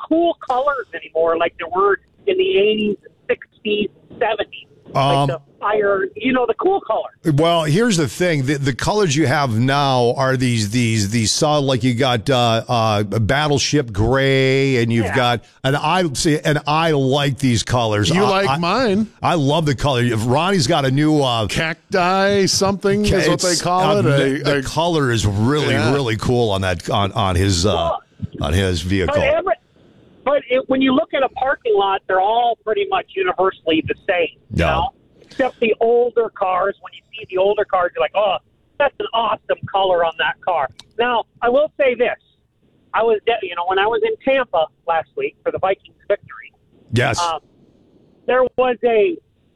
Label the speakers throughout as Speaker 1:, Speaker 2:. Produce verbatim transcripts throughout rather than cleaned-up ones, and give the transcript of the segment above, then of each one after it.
Speaker 1: cool colors anymore like there were in the eighties, sixties, seventies.
Speaker 2: Um,
Speaker 1: like the fire, you know, the cool color.
Speaker 2: Well, here's the thing: the, the colors you have now are these these these solid. Like you got uh, uh, battleship gray, and you've
Speaker 1: Yeah.
Speaker 2: got and I see, and I like these colors.
Speaker 3: You
Speaker 2: I,
Speaker 3: like
Speaker 2: I,
Speaker 3: mine?
Speaker 2: I love the color. If Ronnie's got a new uh,
Speaker 3: Cacti something is what they
Speaker 2: it's-
Speaker 3: call
Speaker 2: uh,
Speaker 3: it.
Speaker 2: The,
Speaker 3: A-
Speaker 2: the
Speaker 3: a-
Speaker 2: color is really
Speaker 3: Yeah.
Speaker 2: really cool on that on on his uh,
Speaker 1: Well,
Speaker 2: on his vehicle.
Speaker 1: But, every, but it, when you look at a parking lot, they're all pretty much universally the same. You
Speaker 2: Yeah.
Speaker 1: know? Except the older cars. When you see the older cars, you're like, oh, that's an awesome color on that car. Now, I will say this. I was, de- you know, when I was in Tampa last week for the Vikings victory,
Speaker 2: Yes.
Speaker 1: um, there was a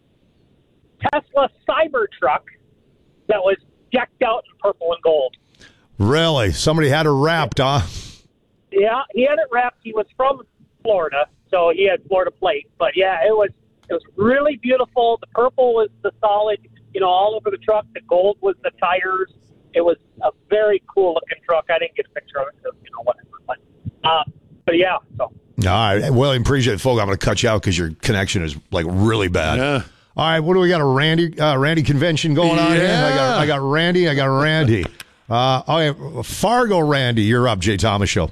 Speaker 1: Tesla Cybertruck that was decked out in purple and gold.
Speaker 2: Really? Somebody had her wrapped, huh?
Speaker 1: Yeah, he had it wrapped. He was from Florida, so he had Florida plate. But yeah, it was it was really beautiful. The purple was the solid, you know, all over the truck. The gold was the tires. It was a very cool looking truck. I didn't get a picture of it because, you know, whatever. But, uh, but yeah, so.
Speaker 2: All right. Well, I appreciate it, folks. I'm going to cut you out because your connection is like really bad.
Speaker 3: Yeah.
Speaker 2: All right. What do we got? A Randy uh, Randy convention going on here? I got I got Randy. I got Randy. Uh, okay, Fargo Randy, you're up. Jay Thomas Show.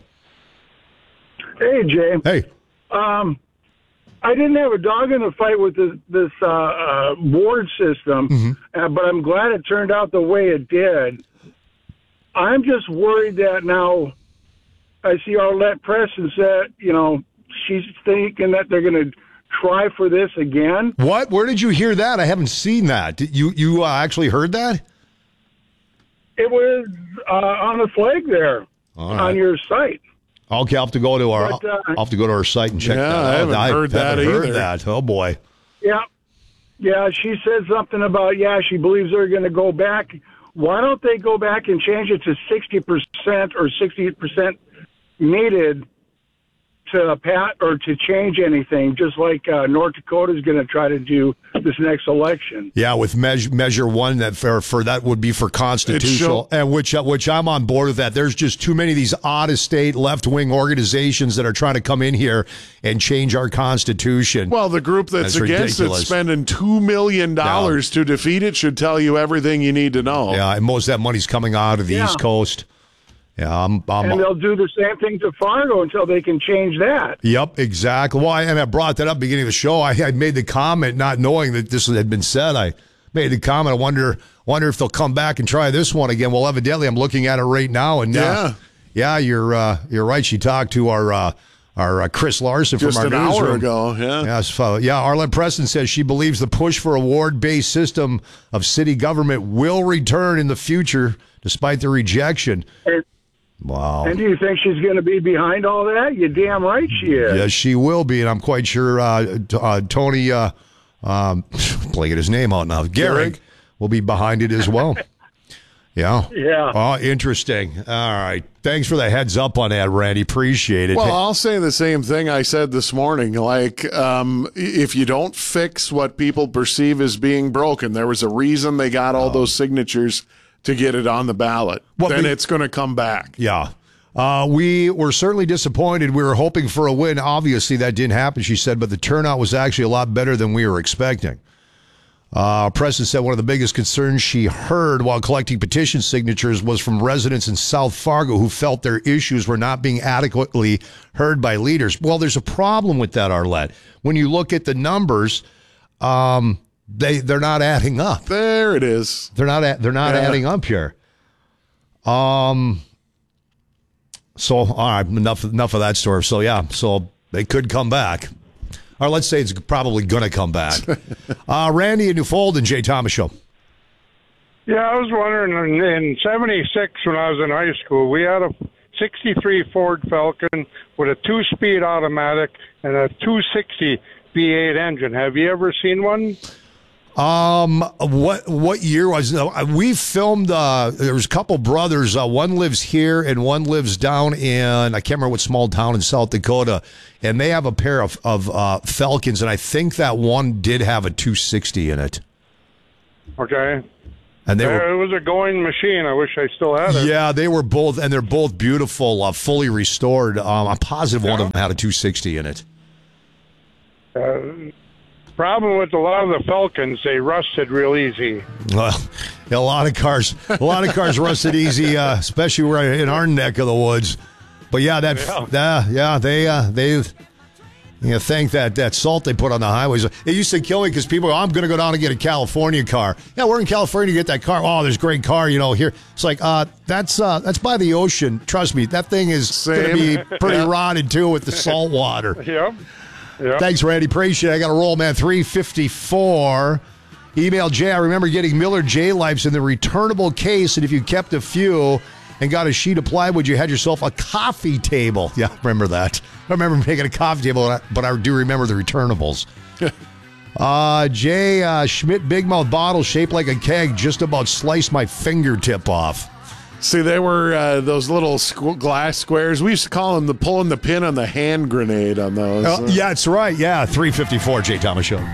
Speaker 4: Hey, Jay.
Speaker 2: Hey.
Speaker 4: Um, I didn't have a dog in the fight with this, this uh, uh, board system,
Speaker 2: Mm-hmm.
Speaker 4: uh, but I'm glad it turned out the way it did. I'm just worried that now I see Arlette Preston said, you know, she's thinking that they're going to try for this again.
Speaker 2: What? Where did you hear that? I haven't seen that. Did you you uh, actually heard that?
Speaker 4: It was uh, on the flag there
Speaker 2: All right.
Speaker 4: on your site.
Speaker 2: Okay, I'll have to go to our
Speaker 4: But, uh,
Speaker 2: I'll have to go to our site and check
Speaker 3: Yeah,
Speaker 2: that out.
Speaker 3: I haven't
Speaker 2: I
Speaker 3: heard that
Speaker 2: haven't heard
Speaker 3: either.
Speaker 2: that. Oh boy.
Speaker 4: Yeah. Yeah, she said something about, yeah, she believes they're going to go back. Why don't they go back and change it to sixty percent or sixty percent needed to pat or to change anything, just like uh, North Dakota is going to try to do this next election.
Speaker 2: Yeah, with measure, measure one that for, for that would be for constitutional, and which uh, which I'm on board with that. There's just too many of these out of state left wing organizations that are trying to come in here and change our constitution.
Speaker 3: Well, the group that's,
Speaker 2: That's
Speaker 3: against
Speaker 2: ridiculous.
Speaker 3: it spending two million dollars to defeat it should tell you everything you need to know.
Speaker 2: Yeah, and most of that money's coming out of the
Speaker 4: Yeah.
Speaker 2: East Coast. Yeah, I'm. I'm
Speaker 4: And they'll do the same thing to Fargo until they can change that.
Speaker 2: Yep, exactly. Well, I, and I brought that up beginning of the show. I, I made the comment, not knowing that this had been said. I made the comment. I wonder, wonder if they'll come back and try this one again. Well, evidently, I'm looking at it right now, and uh,
Speaker 3: Yeah.
Speaker 2: yeah, you're uh, you're right. She talked to our uh, our uh, Chris Larson
Speaker 3: Just
Speaker 2: from
Speaker 3: an
Speaker 2: our
Speaker 3: hour
Speaker 2: newsroom.
Speaker 3: ago, yeah.
Speaker 2: Yes, uh, yeah. Arlette Preston says she believes the push for a ward-based system of city government will return in the future, despite the rejection.
Speaker 4: And,
Speaker 2: Wow.
Speaker 4: and do you think she's going to be behind all that? You're damn right she is.
Speaker 2: Yes, she will be, and I'm quite sure uh, t- uh, Tony, uh, um, blanking his name out now, Garrick, will be behind it as well. Yeah.
Speaker 4: Yeah.
Speaker 2: Oh, interesting. All right. Thanks for the heads up on that, Randy. Appreciate it.
Speaker 3: Well, I'll say the same thing I said this morning. Like, um, if you don't fix what people perceive as being broken, there was a reason they got all those signatures to get it on the ballot.
Speaker 2: Well,
Speaker 3: then
Speaker 2: be-
Speaker 3: it's going to come back.
Speaker 2: Yeah. Uh, we were certainly disappointed. We were hoping for a win. Obviously, that didn't happen, she said, but the turnout was actually a lot better than we were expecting. Uh, Preston said one of the biggest concerns she heard while collecting petition signatures was from residents in South Fargo who felt their issues were not being adequately heard by leaders. Well, there's a problem with that, Arlette. When you look at the numbers, um, they they're not adding up.
Speaker 3: There it is.
Speaker 2: They're not a- they're not
Speaker 3: Yeah.
Speaker 2: adding up here. Um. So all right, enough enough of that story. So yeah, so they could come back, or let's say it's probably going to come back. uh, Randy in Newfold and Jay Thomas Show.
Speaker 5: Yeah, I was wondering, in, in seventy-six when I was in high school, we had a sixty-three Ford Falcon with a two-speed automatic and a two sixty V eight engine. Have you ever seen one?
Speaker 2: Um, what what year was uh, we filmed? Uh, there was a couple brothers. Uh, one lives here and one lives down in I can't remember what small town in South Dakota, and they have a pair of of uh, Falcons, and I think that one did have a two sixty in it.
Speaker 5: Okay.
Speaker 2: And they
Speaker 5: Uh,
Speaker 2: were,
Speaker 5: it was a going machine. I wish I still had it.
Speaker 2: yeah, they were both, and they're both beautiful, uh, fully restored. Um, I'm positive one of them had a two sixty in it.
Speaker 5: Uh, problem with a lot of the Falcons, they rusted real easy.
Speaker 2: Well, a lot of cars, a lot of cars rusted easy, uh, especially right in our neck of the woods. But yeah, that,
Speaker 5: Yeah.
Speaker 2: yeah, yeah they, uh, they. You know, thank that, that salt they put on the highways. It used to kill me because people go, I'm going to go down and get a California car. Yeah, we're in California to get that car. Oh, there's a great car, you know, here. It's like, uh, that's uh, that's by the ocean. Trust me, that thing is going to be pretty
Speaker 3: Yeah.
Speaker 2: rotted, too, with the salt water.
Speaker 5: Yep. Yep.
Speaker 2: Thanks, Randy. Appreciate it. I got to roll, man. three fifty-four. Email Jay. I remember getting Miller J-Lifes in the returnable case, and if you kept a few and got a sheet of plywood, you had yourself a coffee table. Yeah, I remember that. I remember making a coffee table, but I do remember the returnables. uh, Jay uh, Schmidt Big Mouth bottle shaped like a keg just about sliced my fingertip off.
Speaker 3: See, they were uh, those little squ- glass squares. We used to call them the pulling the pin on the hand grenade on those.
Speaker 2: Uh, yeah, that's right. Yeah, three fifty-four, Jay Thomas Show.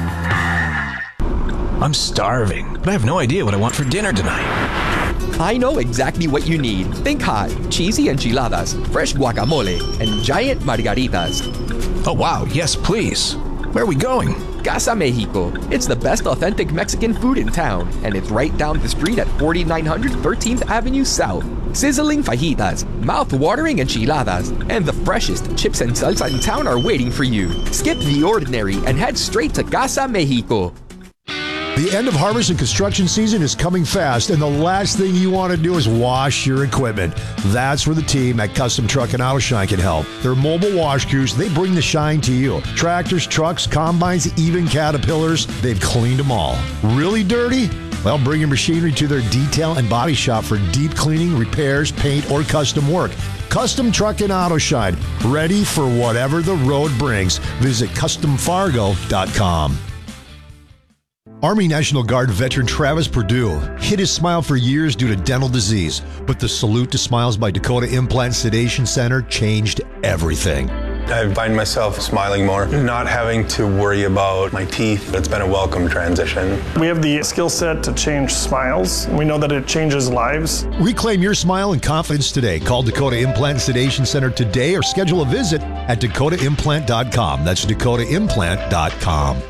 Speaker 6: I'm starving, but I have no idea what I want for dinner tonight.
Speaker 7: I know exactly what you need. Think hot, cheesy enchiladas, fresh guacamole, and giant margaritas.
Speaker 6: Oh, wow. Yes, please. Where are we going?
Speaker 7: Casa Mexico. It's the best authentic Mexican food in town, and it's right down the street at forty-nine hundred thirteenth Avenue South. Sizzling fajitas, mouth-watering enchiladas, and the freshest chips and salsa in town are waiting for you. Skip the ordinary and head straight to Casa Mexico.
Speaker 2: The end of harvest and construction season is coming fast, and the last thing you want to do is wash your equipment. That's where the team at Custom Truck and Auto Shine can help. Their mobile wash crews, they bring the shine to you. Tractors, trucks, combines, even Caterpillars, they've cleaned them all. Really dirty? Well, bring your machinery to their detail and body shop for deep cleaning, repairs, paint, or custom work. Custom Truck and Auto Shine, ready for whatever the road brings. Visit custom fargo dot com. Army National Guard veteran Travis Perdue hid his smile for years due to dental disease, but the Salute to Smiles by Dakota Implant Sedation Center changed everything.
Speaker 8: I find myself smiling more, not having to worry about my teeth. It's been a welcome transition.
Speaker 9: We have the skill set to change smiles. We know that it changes lives.
Speaker 2: Reclaim your smile and confidence today. Call Dakota Implant Sedation Center today or schedule a visit at dakota implant dot com. That's dakota implant dot com.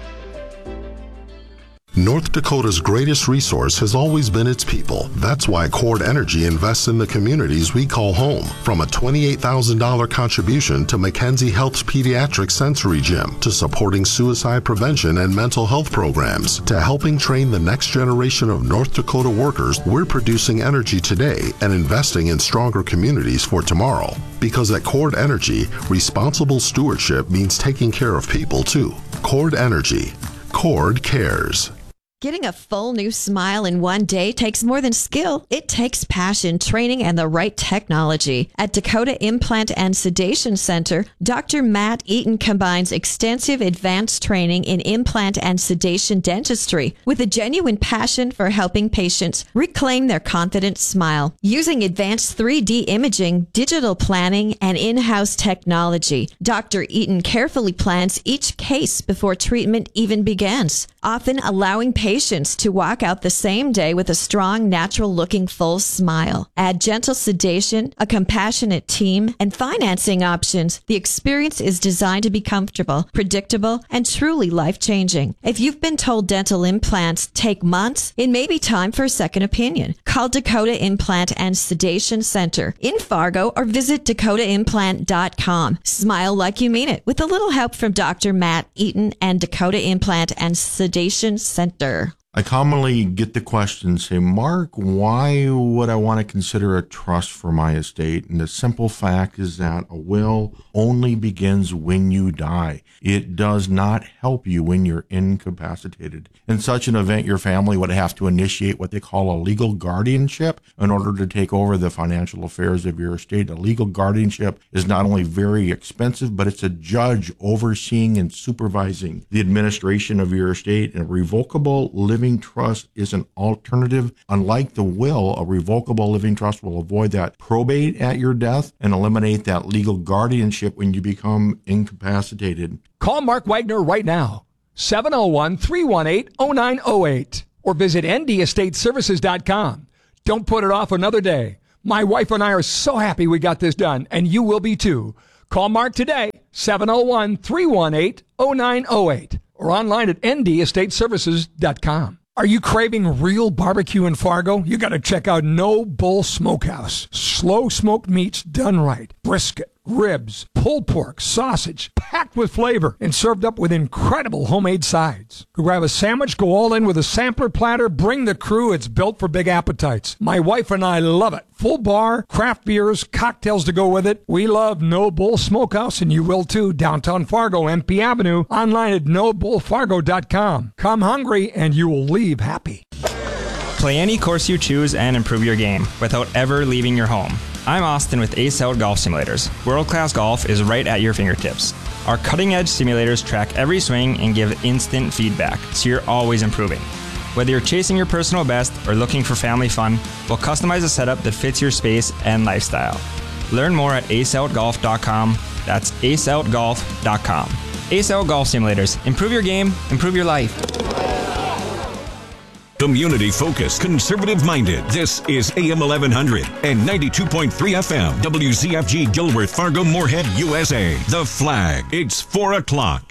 Speaker 10: North Dakota's greatest resource has always been its people. That's why Cord Energy invests in the communities we call home. From a twenty-eight thousand dollars contribution to Mackenzie Health's Pediatric Sensory Gym, to supporting suicide prevention and mental health programs, to helping train the next generation of North Dakota workers, we're producing energy today and investing in stronger communities for tomorrow. Because at Cord Energy, responsible stewardship means taking care of people too. Cord Energy. Cord cares.
Speaker 11: Getting a full new smile in one day takes more than skill. It takes passion, training, and the right technology. At Dakota Implant and Sedation Center, Doctor Matt Eaton combines extensive advanced training in implant and sedation dentistry with a genuine passion for helping patients reclaim their confident smile. Using advanced three D imaging, digital planning, and in-house technology, Doctor Eaton carefully plans each case before treatment even begins, often allowing patients Patients to walk out the same day with a strong, natural-looking full smile. Add gentle sedation, a compassionate team, and financing options. The experience is designed to be comfortable, predictable, and truly life-changing. If you've been told dental implants take months, it may be time for a second opinion. Call Dakota Implant and Sedation Center in Fargo or visit dakota implant dot com. Smile like you mean it with a little help from Doctor Matt Eaton and Dakota Implant and Sedation Center.
Speaker 12: I commonly get the question, say, Mark, why would I want to consider a trust for my estate? And the simple fact is that a will only begins when you die. It does not help you when you're incapacitated. In such an event, your family would have to initiate what they call a legal guardianship in order to take over the financial affairs of your estate. A legal guardianship is not only very expensive, but it's a judge overseeing and supervising the administration of your estate. And a revocable living trust is an alternative. Unlike the will, a revocable living trust will avoid that probate at your death and eliminate that legal guardianship when you become incapacitated.
Speaker 13: Call Mark Wagner right now. seven oh one, three one eight, oh nine oh eight. or visit N D estate services dot com. Don't put it off another day. My wife and I are so happy we got this done, and you will be too. Call Mark today, seven oh one, three one eight, oh nine oh eight, or online at N D estate services dot com. Are you craving real barbecue in Fargo? You got to check out No Bull Smokehouse. Slow smoked meats done right. Brisket, ribs, pulled pork, sausage, packed with flavor, and served up with incredible homemade sides. Grab a sandwich, go all in with a sampler platter, bring the crew. It's built for big appetites. My wife and I love it. Full bar, craft beers, cocktails to go with it. We love No Bull Smokehouse, and you will too. Downtown Fargo, M P Avenue, online at no bull fargo dot com. Come hungry, and you will leave happy.
Speaker 14: Play any course you choose and improve your game without ever leaving your home. I'm Austin with Ace Out Golf Simulators. World-class golf is right at your fingertips. Our cutting-edge simulators track every swing and give instant feedback, so you're always improving. Whether you're chasing your personal best or looking for family fun, we'll customize a setup that fits your space and lifestyle. Learn more at ace out golf dot com. That's ace out golf dot com. Ace Out Golf Simulators. Improve your game, improve your life.
Speaker 15: Community-focused, conservative-minded. This is A M eleven hundred and ninety-two point three F M. W Z F G Gilworth, Fargo, Moorhead, U S A. The Flag. It's four o'clock.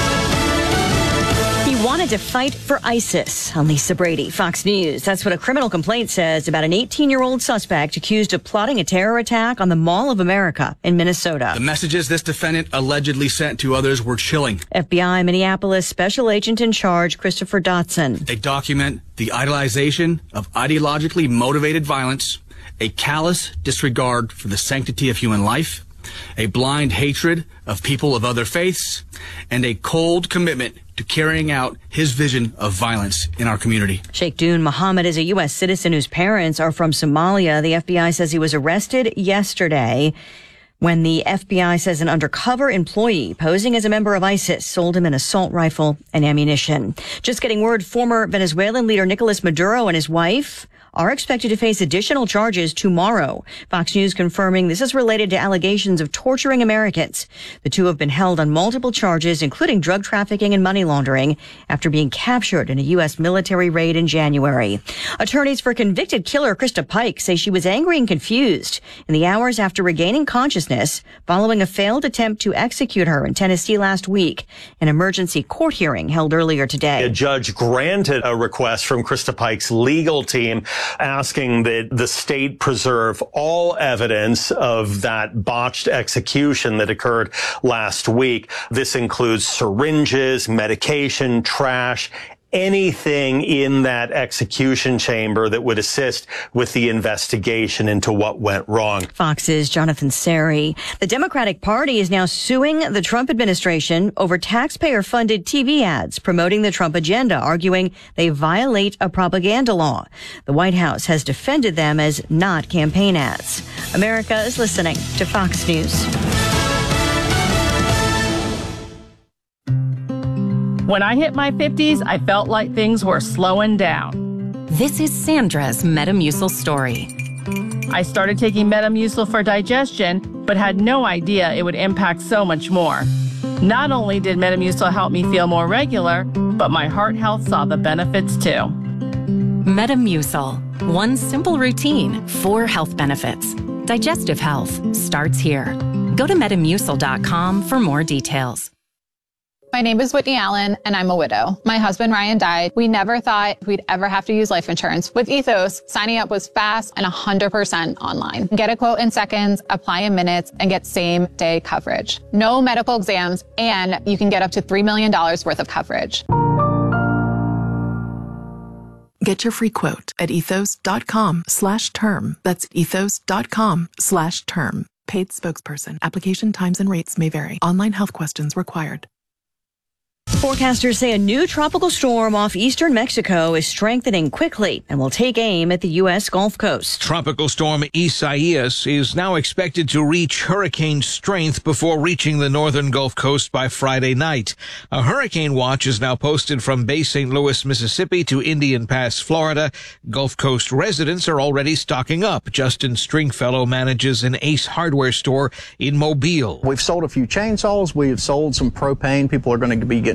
Speaker 16: He wanted to fight for ISIS. I'm Lisa Brady, Fox News. That's what a criminal complaint says about an eighteen-year-old suspect accused of plotting a terror attack on the Mall of America in Minnesota.
Speaker 17: The messages this defendant allegedly sent to others were chilling.
Speaker 16: F B I Minneapolis Special Agent in Charge Christopher Dotson.
Speaker 17: They document the idolization of ideologically motivated violence, a callous disregard for the sanctity of human life, a blind hatred of people of other faiths, and a cold commitment to carrying out his vision of violence in our community.
Speaker 16: Sheikh Dune Mohammed is a U S citizen whose parents are from Somalia. The F B I says he was arrested yesterday when the F B I says an undercover employee posing as a member of ISIS sold him an assault rifle and ammunition. Just getting word, former Venezuelan leader Nicolas Maduro and his wife are expected to face additional charges tomorrow. Fox News confirming this is related to allegations of torturing Americans. The two have been held on multiple charges, including drug trafficking and money laundering, after being captured in a U S military raid in January. Attorneys for convicted killer Krista Pike say she was angry and confused in the hours after regaining consciousness following a failed attempt to execute her in Tennessee last week. An emergency court hearing held earlier today.
Speaker 18: A judge granted a request from Krista Pike's legal team asking that the state preserve all evidence of that botched execution that occurred last week. This includes syringes, medication, trash, anything in that execution chamber that would assist with the investigation into what went wrong.
Speaker 16: Fox's Jonathan Seri. The Democratic Party is now suing the Trump administration over taxpayer-funded T V ads promoting the Trump agenda, arguing they violate a propaganda law. The White House has defended them as not campaign ads. America is listening to Fox News.
Speaker 19: When I hit my fifties, I felt like things were slowing down.
Speaker 20: This is Sandra's Metamucil story.
Speaker 19: I started taking Metamucil for digestion, but had no idea it would impact so much more. Not only did Metamucil help me feel more regular, but my heart health saw the benefits too.
Speaker 20: Metamucil. One simple routine, four health benefits. Digestive health starts here. Go to metamucil dot com for more details.
Speaker 21: My name is Whitney Allen, and I'm a widow. My husband, Ryan, died. We never thought we'd ever have to use life insurance. With Ethos, signing up was fast and one hundred percent online. Get a quote in seconds, apply in minutes, and get same-day coverage. No medical exams, and you can get up to three million dollars worth of coverage.
Speaker 22: Get your free quote at ethos dot com slash term. That's ethos dot com slash term. Paid spokesperson. Application times and rates may vary. Online health questions required.
Speaker 16: Forecasters say a new tropical storm off eastern Mexico is strengthening quickly and will take aim at the U S Gulf Coast.
Speaker 23: Tropical storm Isaias is now expected to reach hurricane strength before reaching the northern Gulf Coast by Friday night. A hurricane watch is now posted from Bay Saint Louis, Mississippi to Indian Pass, Florida. Gulf Coast residents are already stocking up. Justin Stringfellow manages an Ace hardware store in Mobile.
Speaker 24: We've sold a few chainsaws. We have sold some propane. People are going to be getting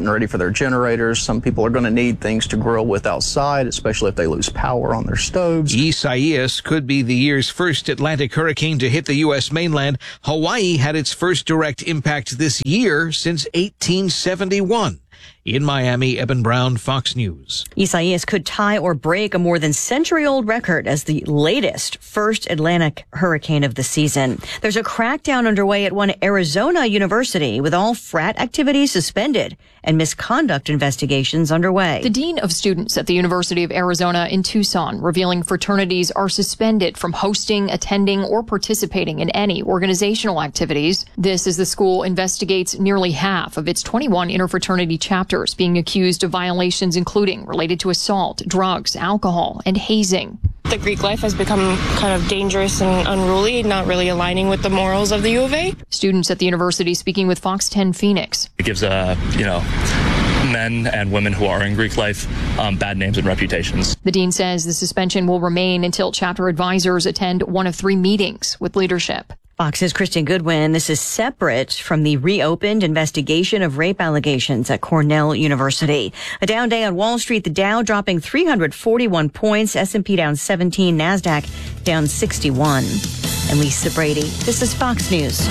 Speaker 1: getting ready for their generators. Some people are going to need things to grill with outside, especially if they lose power on their stoves.
Speaker 23: Isaias could be the year's first Atlantic hurricane to hit the U S mainland. Hawaii had its first direct impact this year since eighteen seventy-one. In Miami, Eben Brown, Fox News.
Speaker 16: Isaias could tie or break a more than century-old record as the latest first Atlantic hurricane of the season. There's a crackdown underway at one Arizona university with all frat activities suspended and misconduct investigations underway.
Speaker 4: The dean of students at the University of Arizona in Tucson revealing fraternities are suspended from hosting, attending, or participating in any organizational activities. This as the school investigates nearly half of its twenty-one interfraternity chapters being accused of violations including related to assault, drugs, alcohol, and hazing.
Speaker 5: The Greek life has become kind of dangerous and unruly, not really aligning with the morals of the U of A.
Speaker 4: Students at the university speaking with Fox ten Phoenix.
Speaker 24: It gives, uh, you know, men and women who are in Greek life um, bad names and reputations.
Speaker 4: The dean says the suspension will remain until chapter advisors attend one of three meetings with leadership.
Speaker 16: Fox's Kristen Goodwin. This is separate from the reopened investigation of rape allegations at Cornell University. A down day on Wall Street, the Dow dropping three hundred forty-one points, S and P down seventeen, NASDAQ down sixty-one. And Lisa Brady, this is Fox News.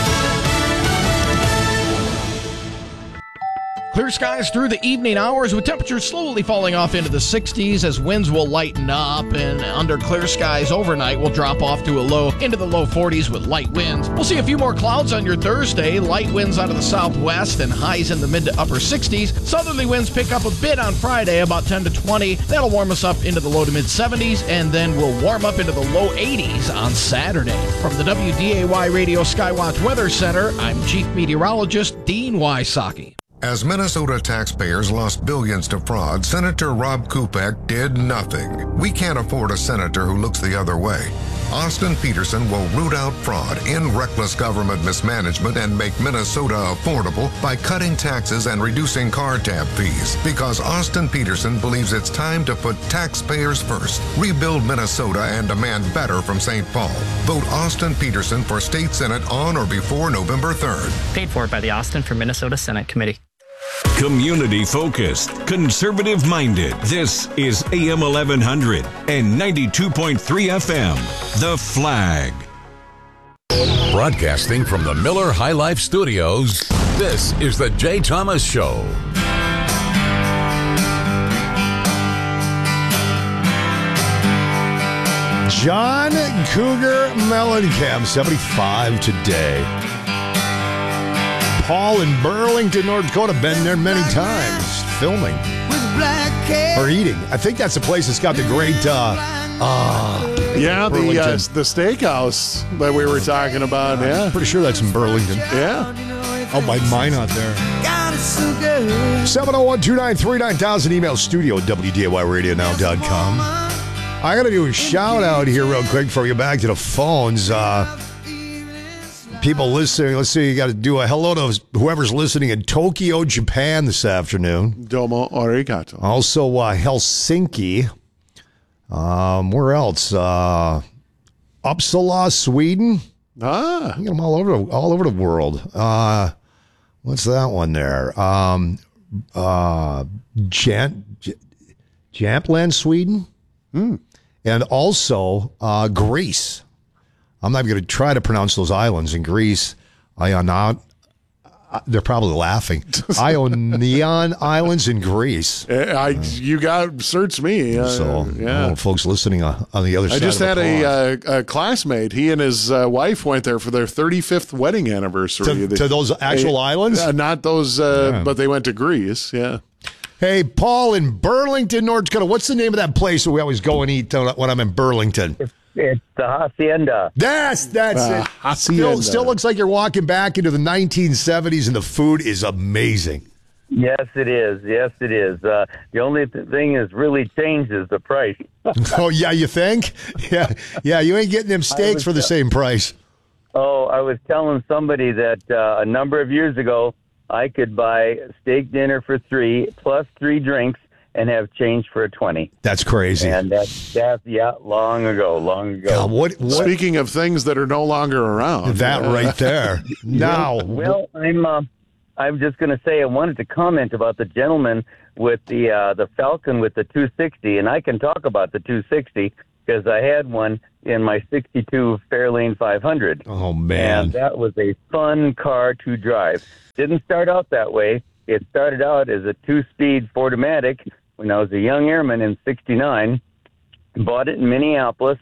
Speaker 25: Clear skies through the evening hours with temperatures slowly falling off into the sixties as winds will lighten up, and under clear skies overnight will drop off to a low into the low forties with light winds. We'll see a few more clouds on your Thursday, light winds out of the southwest and highs in the mid to upper sixties. Southerly winds pick up a bit on Friday, about ten to twenty. That'll warm us up into the low to mid seventies, and then we'll warm up into the low eighties on Saturday. From the W D A Y Radio Skywatch Weather Center, I'm Chief Meteorologist Dean Wysocki.
Speaker 26: As Minnesota taxpayers lost billions to fraud, Senator Rob Kupek did nothing. We can't afford a senator who looks the other way. Austin Petersen will root out fraud, end reckless government mismanagement, and make Minnesota affordable by cutting taxes and reducing car tab fees. Because Austin Petersen believes it's time to put taxpayers first, rebuild Minnesota, and demand better from Saint Paul. Vote Austin Petersen for State Senate on or before November third.
Speaker 27: Paid for by the Austin for Minnesota Senate Committee.
Speaker 15: Community focused, conservative minded. This is A M eleven hundred and ninety-two point three F M. The Flag.
Speaker 28: Broadcasting from the Miller High Life Studios, this is The Jay Thomas Show.
Speaker 2: John Cougar Mellencamp, seventy-five today. Paul in Burlington, North Dakota, been there many times, filming or eating. I think that's the place that's got the great, uh, uh
Speaker 3: yeah, the uh, the steakhouse that we were talking about. Yeah,
Speaker 2: pretty sure that's in Burlington.
Speaker 3: Yeah,
Speaker 2: oh, my mine out there. seven oh one, two nine three, nine thousand. Email studio at W D A Y radio now dot com. I got to do a shout out here real quick before we get back to the phones. Uh, People listening, let's see, you got to do a hello to whoever's listening in Tokyo, Japan this afternoon.
Speaker 3: Domo arigato.
Speaker 2: Also, uh, Helsinki. Um, where else? Uh, Uppsala, Sweden.
Speaker 3: Ah.
Speaker 2: You get them all over, all over the world. Uh, what's that one there? Um, uh, Jan, J- Jämtland, Sweden.
Speaker 3: Hmm.
Speaker 2: And also uh, Greece. I'm not going to try to pronounce those islands in Greece. Iona, they're probably laughing. Ionian Islands in Greece.
Speaker 3: I, you got search me. Uh,
Speaker 2: so,
Speaker 3: yeah,
Speaker 2: oh, folks listening uh, on the other
Speaker 3: I
Speaker 2: side.
Speaker 3: I just
Speaker 2: of
Speaker 3: had
Speaker 2: the
Speaker 3: a, uh, a classmate. He and his uh, wife went there for their thirty-fifth wedding anniversary.
Speaker 2: To,
Speaker 3: they,
Speaker 2: to those actual
Speaker 3: they,
Speaker 2: islands?
Speaker 3: Uh, not those, uh,
Speaker 2: yeah.
Speaker 3: but they went to Greece. Yeah.
Speaker 2: Hey, Paul in Burlington, North Dakota. What's the name of that place where we always go and eat when I'm in Burlington?
Speaker 29: It's the Hacienda.
Speaker 2: That's that's
Speaker 29: Uh,
Speaker 2: it.
Speaker 29: Hacienda.
Speaker 2: Still, still looks like you're walking back into the nineteen seventies, and the food is amazing.
Speaker 29: Yes, it is. Yes, it is. Uh, the only th- thing is really changed is the price.
Speaker 2: Oh yeah, you think? Yeah, yeah. You ain't getting them steaks
Speaker 29: was,
Speaker 2: for the
Speaker 29: uh,
Speaker 2: same price.
Speaker 29: Oh, I was telling somebody that uh, a number of years ago I could buy steak dinner for three plus three drinks and have change for a twenty.
Speaker 2: That's crazy.
Speaker 29: And that's, that's yeah, long ago, long ago.
Speaker 2: God, what, what?
Speaker 3: Speaking of things that are no longer around.
Speaker 2: That right there. Now.
Speaker 29: Well, I'm uh, I'm just going to say I wanted to comment about the gentleman with the uh, the Falcon with the two sixty, and I can talk about the two sixty because I had one in my sixty-two Fairlane five hundred.
Speaker 2: Oh, man.
Speaker 29: And that was a fun car to drive. Didn't start out that way. It started out as a two-speed Ford-O-Matic when I was a young airman in sixty-nine. Bought it in Minneapolis,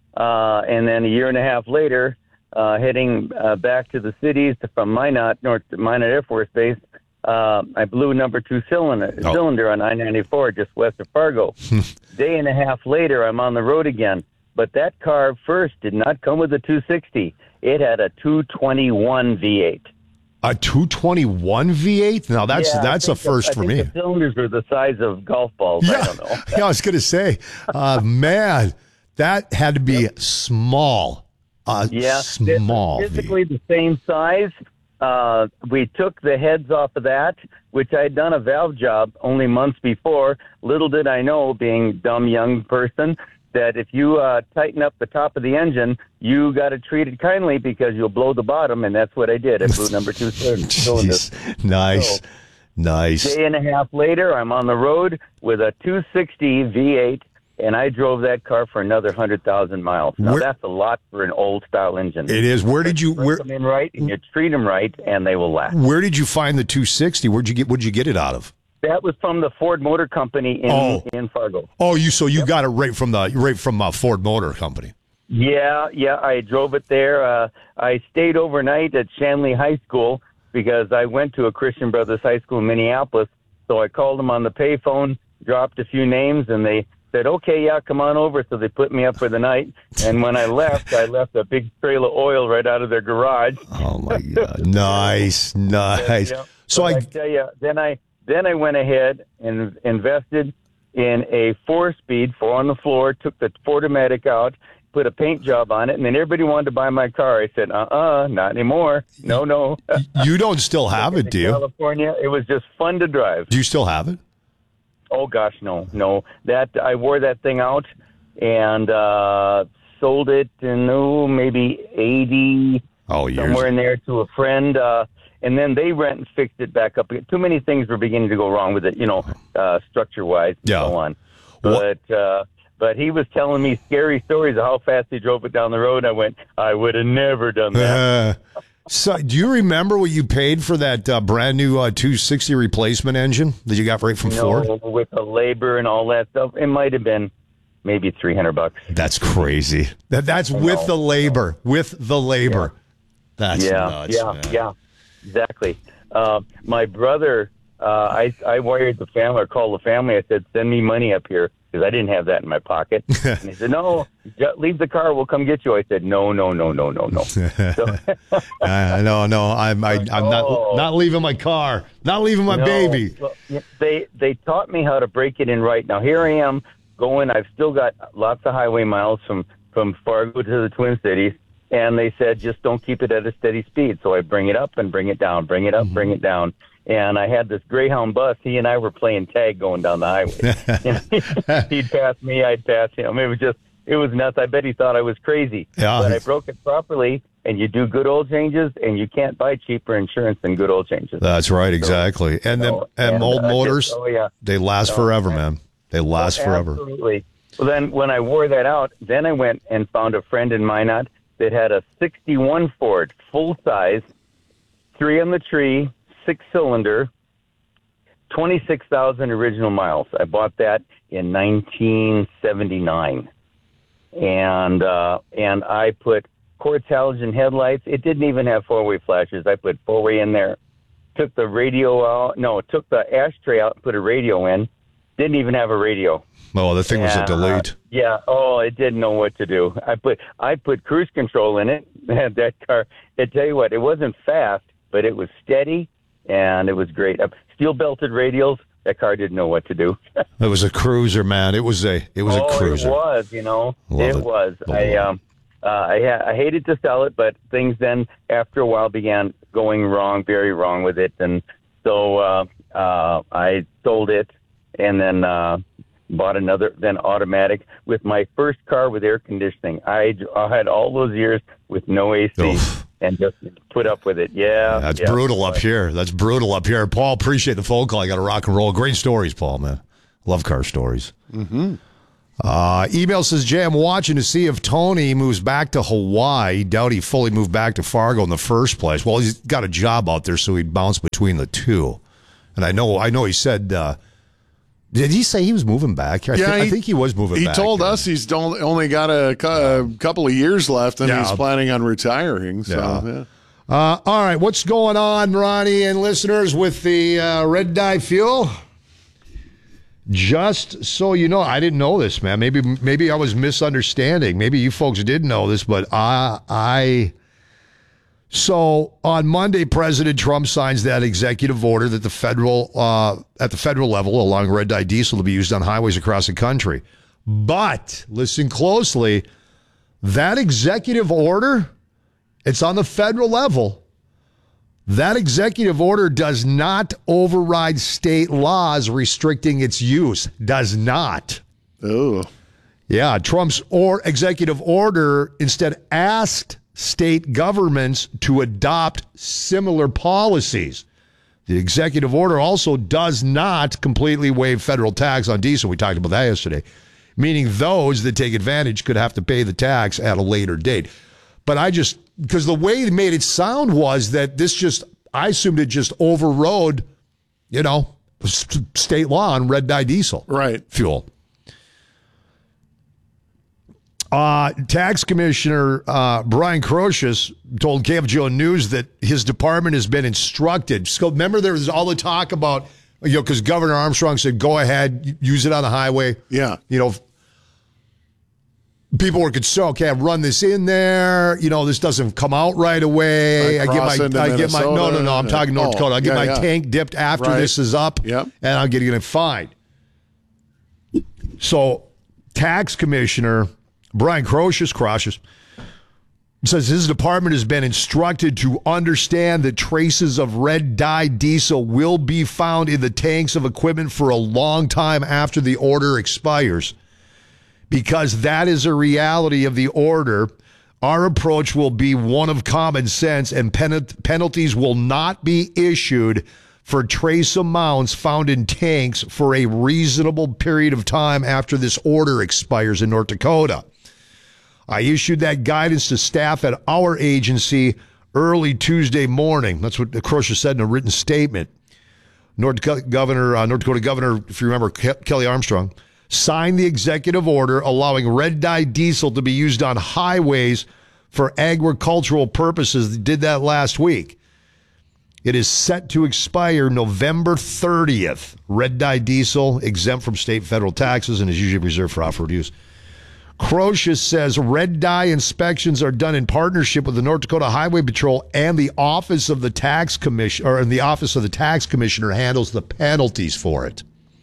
Speaker 29: uh, and then a year and a half later, uh, heading uh, back to the cities to, from Minot, North Minot Air Force Base, uh, I blew number two cylinder, oh. cylinder on I ninety-four just west of Fargo. Day and a half later, I'm on the road again. But that car first did not come with a two sixty. It had a two twenty-one V eight.
Speaker 2: A two twenty-one V eight? Now, that's
Speaker 29: yeah,
Speaker 2: that's a first
Speaker 29: the,
Speaker 2: for
Speaker 29: I
Speaker 2: me.
Speaker 29: think the cylinders were the size of golf balls.
Speaker 2: Yeah,
Speaker 29: I don't know.
Speaker 2: yeah I was going to say, uh, man, that had to be yep. small. Uh,
Speaker 29: yeah,
Speaker 2: small.
Speaker 29: Physically the same size. Uh, we took the heads off of that, which I had done a valve job only months before. Little did I know, being a dumb young person, that if you uh, tighten up the top of the engine, you got to treat it kindly because you'll blow the bottom, and that's what I did. I blew number two cylinder.
Speaker 2: Nice,
Speaker 29: so,
Speaker 2: nice.
Speaker 29: Day and a half later, I'm on the road with a two sixty V eight, and I drove that car for another one hundred thousand miles. Now,
Speaker 2: where,
Speaker 29: that's a lot for an old-style engine.
Speaker 2: It is. Where did you... Where,
Speaker 29: them in right, and you treat them right, and they will last.
Speaker 2: Where did you find the two sixty? Where'd you get, what'd you get it out of?
Speaker 29: That was from the Ford Motor Company in,
Speaker 2: oh.
Speaker 29: in Fargo.
Speaker 2: Oh, you so you
Speaker 29: yep.
Speaker 2: got it right from the right from uh, Ford Motor Company.
Speaker 29: Yeah, yeah, I drove it there. Uh, I stayed overnight at Shanley High School because I went to a Christian Brothers High School in Minneapolis. So I called them on the payphone, dropped a few names, and they said, okay, yeah, come on over. So they put me up for the night. And when I left, I left a big trail of oil right out of their garage.
Speaker 2: Oh, my God. Nice, nice.
Speaker 29: Yeah.
Speaker 2: So
Speaker 29: but
Speaker 2: I...
Speaker 29: I tell you, then I... Then I went ahead and invested in a four-speed, four on the floor, took the Ford-O-Matic out, put a paint job on it, and then everybody wanted to buy my car. I said, uh-uh, not anymore. No, no.
Speaker 2: You don't still have it, do you?
Speaker 29: California, it was just fun to drive.
Speaker 2: Do you still have it?
Speaker 29: Oh, gosh, no, no. That I wore that thing out and uh, sold it in, oh, maybe eighty,
Speaker 2: oh, years.
Speaker 29: somewhere in there to a friend. Uh, And then they rent and fixed it back up. Too many things were beginning to go wrong with it, you know, uh, structure-wise and
Speaker 2: yeah.
Speaker 29: so on. But uh, but he was telling me scary stories of how fast he drove it down the road. I went, I would have never done that.
Speaker 2: Uh, so, do you remember what you paid for that uh, brand new uh, two sixty replacement engine that you got right from
Speaker 29: you
Speaker 2: Ford?
Speaker 29: know, with the labor and all that stuff, it might have been maybe three hundred bucks.
Speaker 2: That's crazy. That That's I with know. the labor. With the labor.
Speaker 29: Yeah.
Speaker 2: That's
Speaker 29: yeah,
Speaker 2: nuts,
Speaker 29: yeah,
Speaker 2: man.
Speaker 29: yeah. Exactly. Uh, my brother, uh, I, I wired the family, or called the family. I said, send me money up here because I didn't have that in my pocket. And he said, no, leave the car. We'll come get you. I said, no, no, no, no, no, no. So,
Speaker 2: I know, no, I'm, I, I'm
Speaker 29: oh.
Speaker 2: not, not leaving my car, not leaving my
Speaker 29: no.
Speaker 2: baby.
Speaker 29: Well, they, they taught me how to break it in right. Now, here I am going. I've still got lots of highway miles from, from Fargo to the Twin Cities. And they said, just don't keep it at a steady speed. So I bring it up and bring it down, bring it up, mm-hmm. bring it down. And I had this Greyhound bus. He and I were playing tag going down the highway. He'd pass me, I'd pass him. It was just, it was nuts. I bet he thought I was crazy.
Speaker 2: Yeah.
Speaker 29: But I broke it properly, and you do good oil changes, and you can't buy cheaper insurance than good oil changes.
Speaker 2: That's right, exactly. So, and then know, and, and old uh, motors, just, oh, yeah. they last no, forever, man. They last
Speaker 29: oh,
Speaker 2: forever.
Speaker 29: Absolutely. Well, then when I wore that out, then I went and found a friend in Minot that had a sixty-one Ford, full size, three on the tree, six cylinder, twenty-six thousand original miles. I bought that in nineteen seventy-nine. And, uh, and I put quartz halogen headlights. It didn't even have four-way flashes. I put four-way in there. Took the radio out. No, took the ashtray out and put a radio in. Didn't even have a radio.
Speaker 2: Oh, the thing was a delete.
Speaker 29: Uh, yeah. Oh, it didn't know what to do. I put I put cruise control in it. That car. I tell you what, it wasn't fast, but it was steady, and it was great. Uh, steel belted radials. That car didn't know what to do.
Speaker 2: It was a cruiser, man. It was a it was
Speaker 29: oh,
Speaker 2: a cruiser.
Speaker 29: It was. You know,
Speaker 2: Love
Speaker 29: it,
Speaker 2: it
Speaker 29: was.
Speaker 2: Love
Speaker 29: I
Speaker 2: it.
Speaker 29: um. Uh, I, ha- I hated to sell it, but things then, after a while, began going wrong, very wrong with it, and so uh, uh, I sold it, and then uh, bought another, then automatic, with my first car with air conditioning. I, I had all those years with no A C,
Speaker 2: Oof.
Speaker 29: and just put up with it. Yeah.
Speaker 2: That's
Speaker 29: yeah.
Speaker 2: brutal up here. That's brutal up here. Paul, appreciate the phone call. I got to rock and roll. Great stories, Paul, man. Love car stories.
Speaker 3: Mm-hmm.
Speaker 2: Uh, email says, Jay, I'm watching to see if Tony moves back to Hawaii. Doubt he fully moved back to Fargo in the first place. Well, he's got a job out there, so he'd bounce between the two. And I know I know he said, uh, did he say he was moving back? I,
Speaker 3: yeah,
Speaker 2: th-
Speaker 3: he,
Speaker 2: I think he was moving
Speaker 3: he
Speaker 2: back.
Speaker 3: He told us he's don't, only got a, a couple of years left, and
Speaker 2: Yeah.
Speaker 3: he's planning on retiring. So,
Speaker 2: Yeah.
Speaker 3: yeah.
Speaker 2: Uh, all right, what's going on, Ronnie and listeners, with the uh, red dye fuel? Just so you know, I didn't know this, man. Maybe maybe I was misunderstanding. Maybe you folks did know this, but I I. So on Monday, President Trump signs that executive order that the federal uh, at the federal level, allowing red dye diesel to be used on highways across the country. But listen closely, that executive order, it's on the federal level. That executive order does not override state laws restricting its use. Does not.
Speaker 3: Oh.
Speaker 2: Yeah, Trump's or executive order instead asked state governments to adopt similar policies. The executive order also does not completely waive federal tax on diesel. We talked about that yesterday, meaning those that take advantage could have to pay the tax at a later date. But I just, because the way it made it sound was that this just, I assumed it just overrode, you know, state law on red dye diesel
Speaker 3: right.
Speaker 2: fuel. Uh, Tax Commissioner uh, Brian Crozius told K F G O News that his department has been instructed. So remember, there was all the talk about, you know, because Governor Armstrong said, go ahead, use it on the highway.
Speaker 3: Yeah.
Speaker 2: You know, people were concerned, okay, I run this in there. You know, this doesn't come out right away. I get my, I get my, no, no, no, I'm talking North
Speaker 3: oh,
Speaker 2: Dakota. I get
Speaker 3: yeah,
Speaker 2: my
Speaker 3: yeah.
Speaker 2: tank dipped after
Speaker 3: Right.
Speaker 2: this is up,
Speaker 3: Yep.
Speaker 2: and I'm getting it fined. So, Tax Commissioner Brian Crozius, Crozius says his department has been instructed to understand that traces of red dye diesel will be found in the tanks of equipment for a long time after the order expires. Because that is a reality of the order, our approach will be one of common sense, and pen- penalties will not be issued for trace amounts found in tanks for a reasonable period of time after this order expires in North Dakota. I issued that guidance to staff at our agency early Tuesday morning. That's what Crozius said in a written statement. North Dakota Governor, uh, North Dakota Governor, if you remember, Ke- Kelly Armstrong, signed the executive order allowing red dye diesel to be used on highways for agricultural purposes. They did that last week. It is set to expire November thirtieth. Red dye diesel, exempt from state and federal taxes, and is usually reserved for off-road use. Crozius says red dye inspections are done in partnership with the North Dakota Highway Patrol, and the Office of the Tax Commission, or the Office of the Tax Commissioner handles the penalties for it.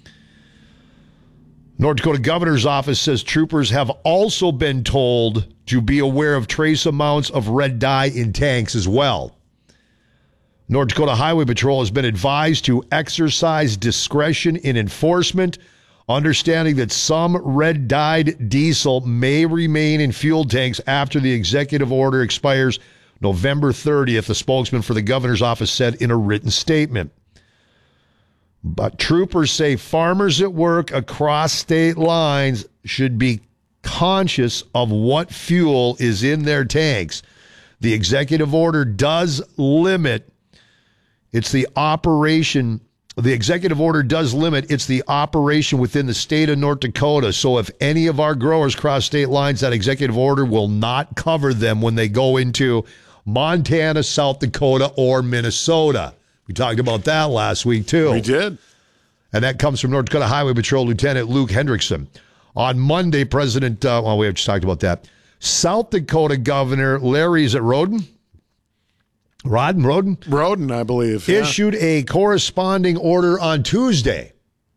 Speaker 2: North Dakota Governor's Office says troopers have also been told to be aware of trace amounts of red dye in tanks as well. North Dakota Highway Patrol has been advised to exercise discretion in enforcement, understanding that some red-dyed diesel may remain in fuel tanks after the executive order expires November thirtieth, the spokesman for the governor's office said in a written statement. But troopers say farmers at work across state lines should be conscious of what fuel is in their tanks. The executive order does limit, it's the operation The executive order does limit, it's the operation within the state of North Dakota. So if any of our growers cross state lines, that executive order will not cover them when they go into Montana, South Dakota, or Minnesota. We talked about that last week, too.
Speaker 3: We did.
Speaker 2: And that comes from North Dakota Highway Patrol Lieutenant Luke Hendrickson. On Monday, President, uh, well, we just talked about that. South Dakota Governor Larry, is it Roden? Rodden, Roden?
Speaker 3: Roden, I believe. Yeah.
Speaker 2: Issued a corresponding order on Tuesday.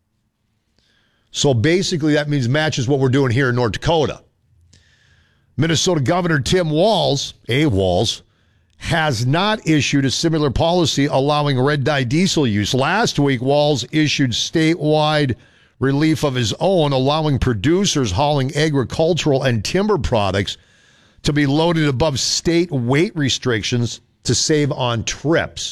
Speaker 2: So basically that means matches what we're doing here in North Dakota. Minnesota Governor Tim Walz, A. Walz, has not issued a similar policy allowing red dye diesel use. Last week, Walz issued statewide relief of his own, allowing producers hauling agricultural and timber products to be loaded above state weight restrictions to save on trips.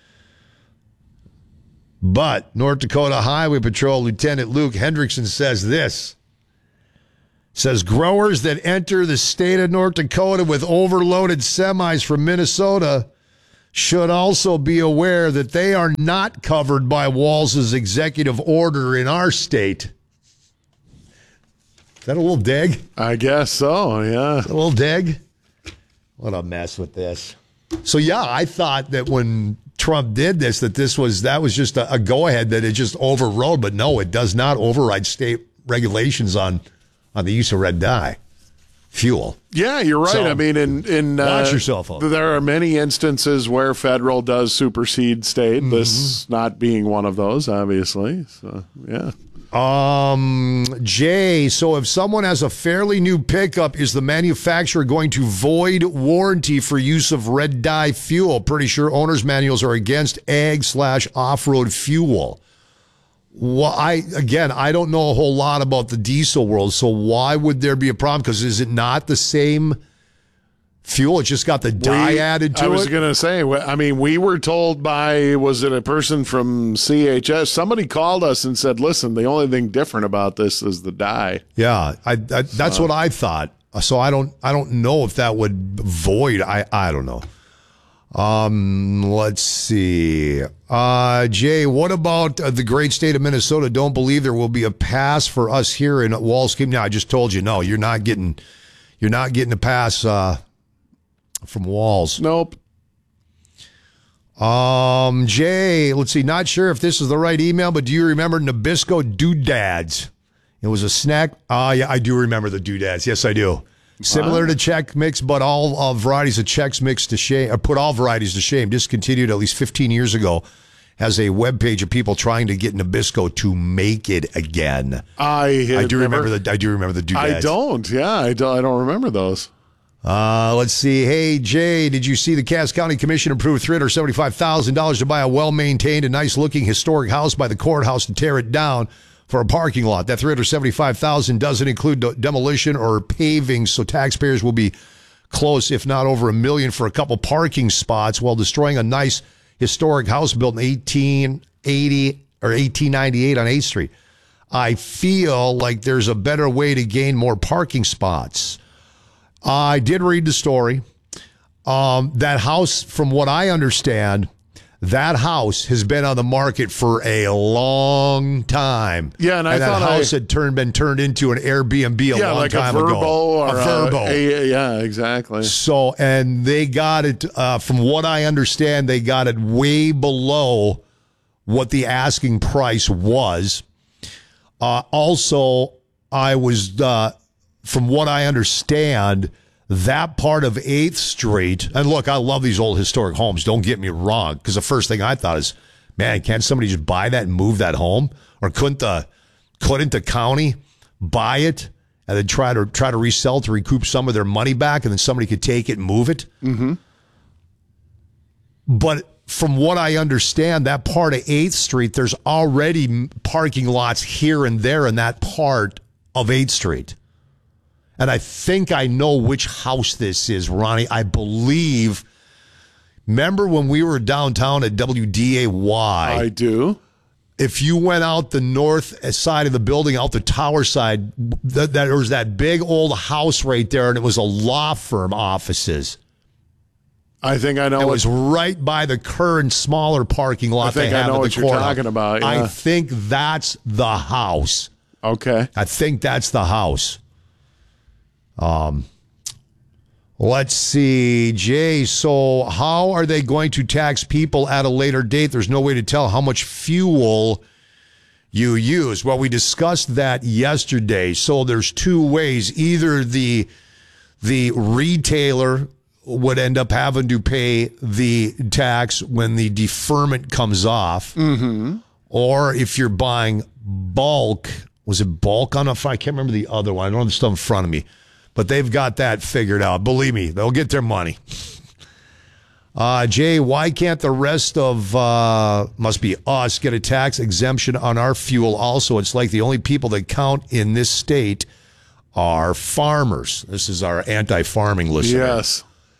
Speaker 2: But North Dakota Highway Patrol Lieutenant Luke Hendrickson says this. Says growers that enter the state of North Dakota with overloaded semis from Minnesota should also be aware that they are not covered by Walz's executive order in our state. Is that a little dig?
Speaker 3: I guess so, yeah.
Speaker 2: A little dig? What a mess with this. So, yeah, I thought that when Trump did this, that this was, that was just a, a go-ahead, that it just overrode. But no, it does not override state regulations on, on the use of red dye fuel.
Speaker 3: Yeah, you're right.
Speaker 2: So,
Speaker 3: I mean, in, in
Speaker 2: watch
Speaker 3: uh,
Speaker 2: yourself up.
Speaker 3: There are many instances where federal does supersede state. Mm-hmm. This not being one of those, obviously. So, yeah.
Speaker 2: Um, Jay, so if someone has a fairly new pickup, is the manufacturer going to void warranty for use of red dye fuel? Pretty sure owner's manuals are against ag slash off-road fuel. Well, I, again, I don't know a whole lot about the diesel world, so why would there be a problem? Because is it not the same fuel? It's just got the dye
Speaker 3: we,
Speaker 2: added to it?
Speaker 3: I was going to say, I mean, we were told by, was it a person from C H S? Somebody called us and said, listen, the only thing different about this is the dye.
Speaker 2: Yeah, I, I, that's so. what I thought. So I don't I don't know if that would void. I, I don't know. Um, let's see. Uh, Jay, what about uh, the great state of Minnesota? Don't believe there will be a pass for us here in Walls. Now, I just told you, no, you're not getting, you're not getting a pass uh, from Walls.
Speaker 3: Nope.
Speaker 2: Um, Jay, let's see. Not sure if this is the right email, but do you remember Nabisco Doodads? It was a snack. Ah, uh, yeah, I do remember the Doodads. Yes, I do. Similar wow. to Chex Mix, but all uh, varieties of Chex Mix to shame, or put all varieties to shame. Discontinued at least fifteen years ago, has a webpage of people trying to get Nabisco to make it again.
Speaker 3: I
Speaker 2: I do
Speaker 3: never,
Speaker 2: remember the I do remember the Doodads.
Speaker 3: I don't. Yeah, I don't. I don't remember those.
Speaker 2: Uh, let's see. Hey Jay, did you see the Cass County Commission approved three hundred seventy-five thousand dollars to buy a well-maintained and nice-looking historic house by the courthouse to tear it down for a parking lot? That three hundred seventy-five thousand dollars doesn't include de- demolition or paving, so taxpayers will be close, if not over a million, for a couple parking spots while destroying a nice historic house built in eighteen eighty or eighteen ninety-eight on eighth Street. I feel like there's a better way to gain more parking spots. I did read the story. Um, that house, from what I understand, that house has been on the market for a long time.
Speaker 3: Yeah, and I
Speaker 2: and
Speaker 3: thought
Speaker 2: that house
Speaker 3: I,
Speaker 2: had turned been turned into an Airbnb a
Speaker 3: yeah,
Speaker 2: long
Speaker 3: like
Speaker 2: time
Speaker 3: a Verbo
Speaker 2: ago.
Speaker 3: Or
Speaker 2: a Verbo.
Speaker 3: A, a, yeah, exactly.
Speaker 2: So, and they got it, uh, from what I understand, they got it way below what the asking price was. Uh, also, I was, uh, from what I understand, that part of eighth Street, and look, I love these old historic homes, don't get me wrong, because the first thing I thought is, man, can't somebody just buy that and move that home? Or couldn't the, couldn't the county buy it and then try to try to resell to recoup some of their money back, and then somebody could take it and move it?
Speaker 3: Mm-hmm.
Speaker 2: But from what I understand, that part of eighth Street, there's already parking lots here and there in that part of eighth Street. And I think I know which house this is, Ronnie. I believe, remember when we were downtown at W D A Y?
Speaker 3: I do.
Speaker 2: If you went out the north side of the building, out the tower side, th- there was that big old house right there, and it was a law firm offices.
Speaker 3: I think I know.
Speaker 2: It
Speaker 3: what,
Speaker 2: was right by the current smaller parking lot
Speaker 3: I think
Speaker 2: they have
Speaker 3: I know
Speaker 2: at
Speaker 3: what
Speaker 2: the
Speaker 3: you're
Speaker 2: courthouse.
Speaker 3: talking about. Yeah.
Speaker 2: I think that's the house.
Speaker 3: Okay.
Speaker 2: I think that's the house. Um, let's see, Jay. So how are they going to tax people at a later date? There's no way to tell how much fuel you use. Well, we discussed that yesterday. So there's two ways. Either the, the retailer would end up having to pay the tax when the deferment comes off.
Speaker 3: Mm-hmm.
Speaker 2: Or if you're buying bulk, was it bulk on a, I can't remember the other one. I don't have the stuff in front of me. But they've got that figured out. Believe me, they'll get their money. Uh, Jay, why can't the rest of, uh, must be us, get a tax exemption on our fuel also? It's like the only people that count in this state are farmers. This is our anti-farming listener.
Speaker 3: Yes.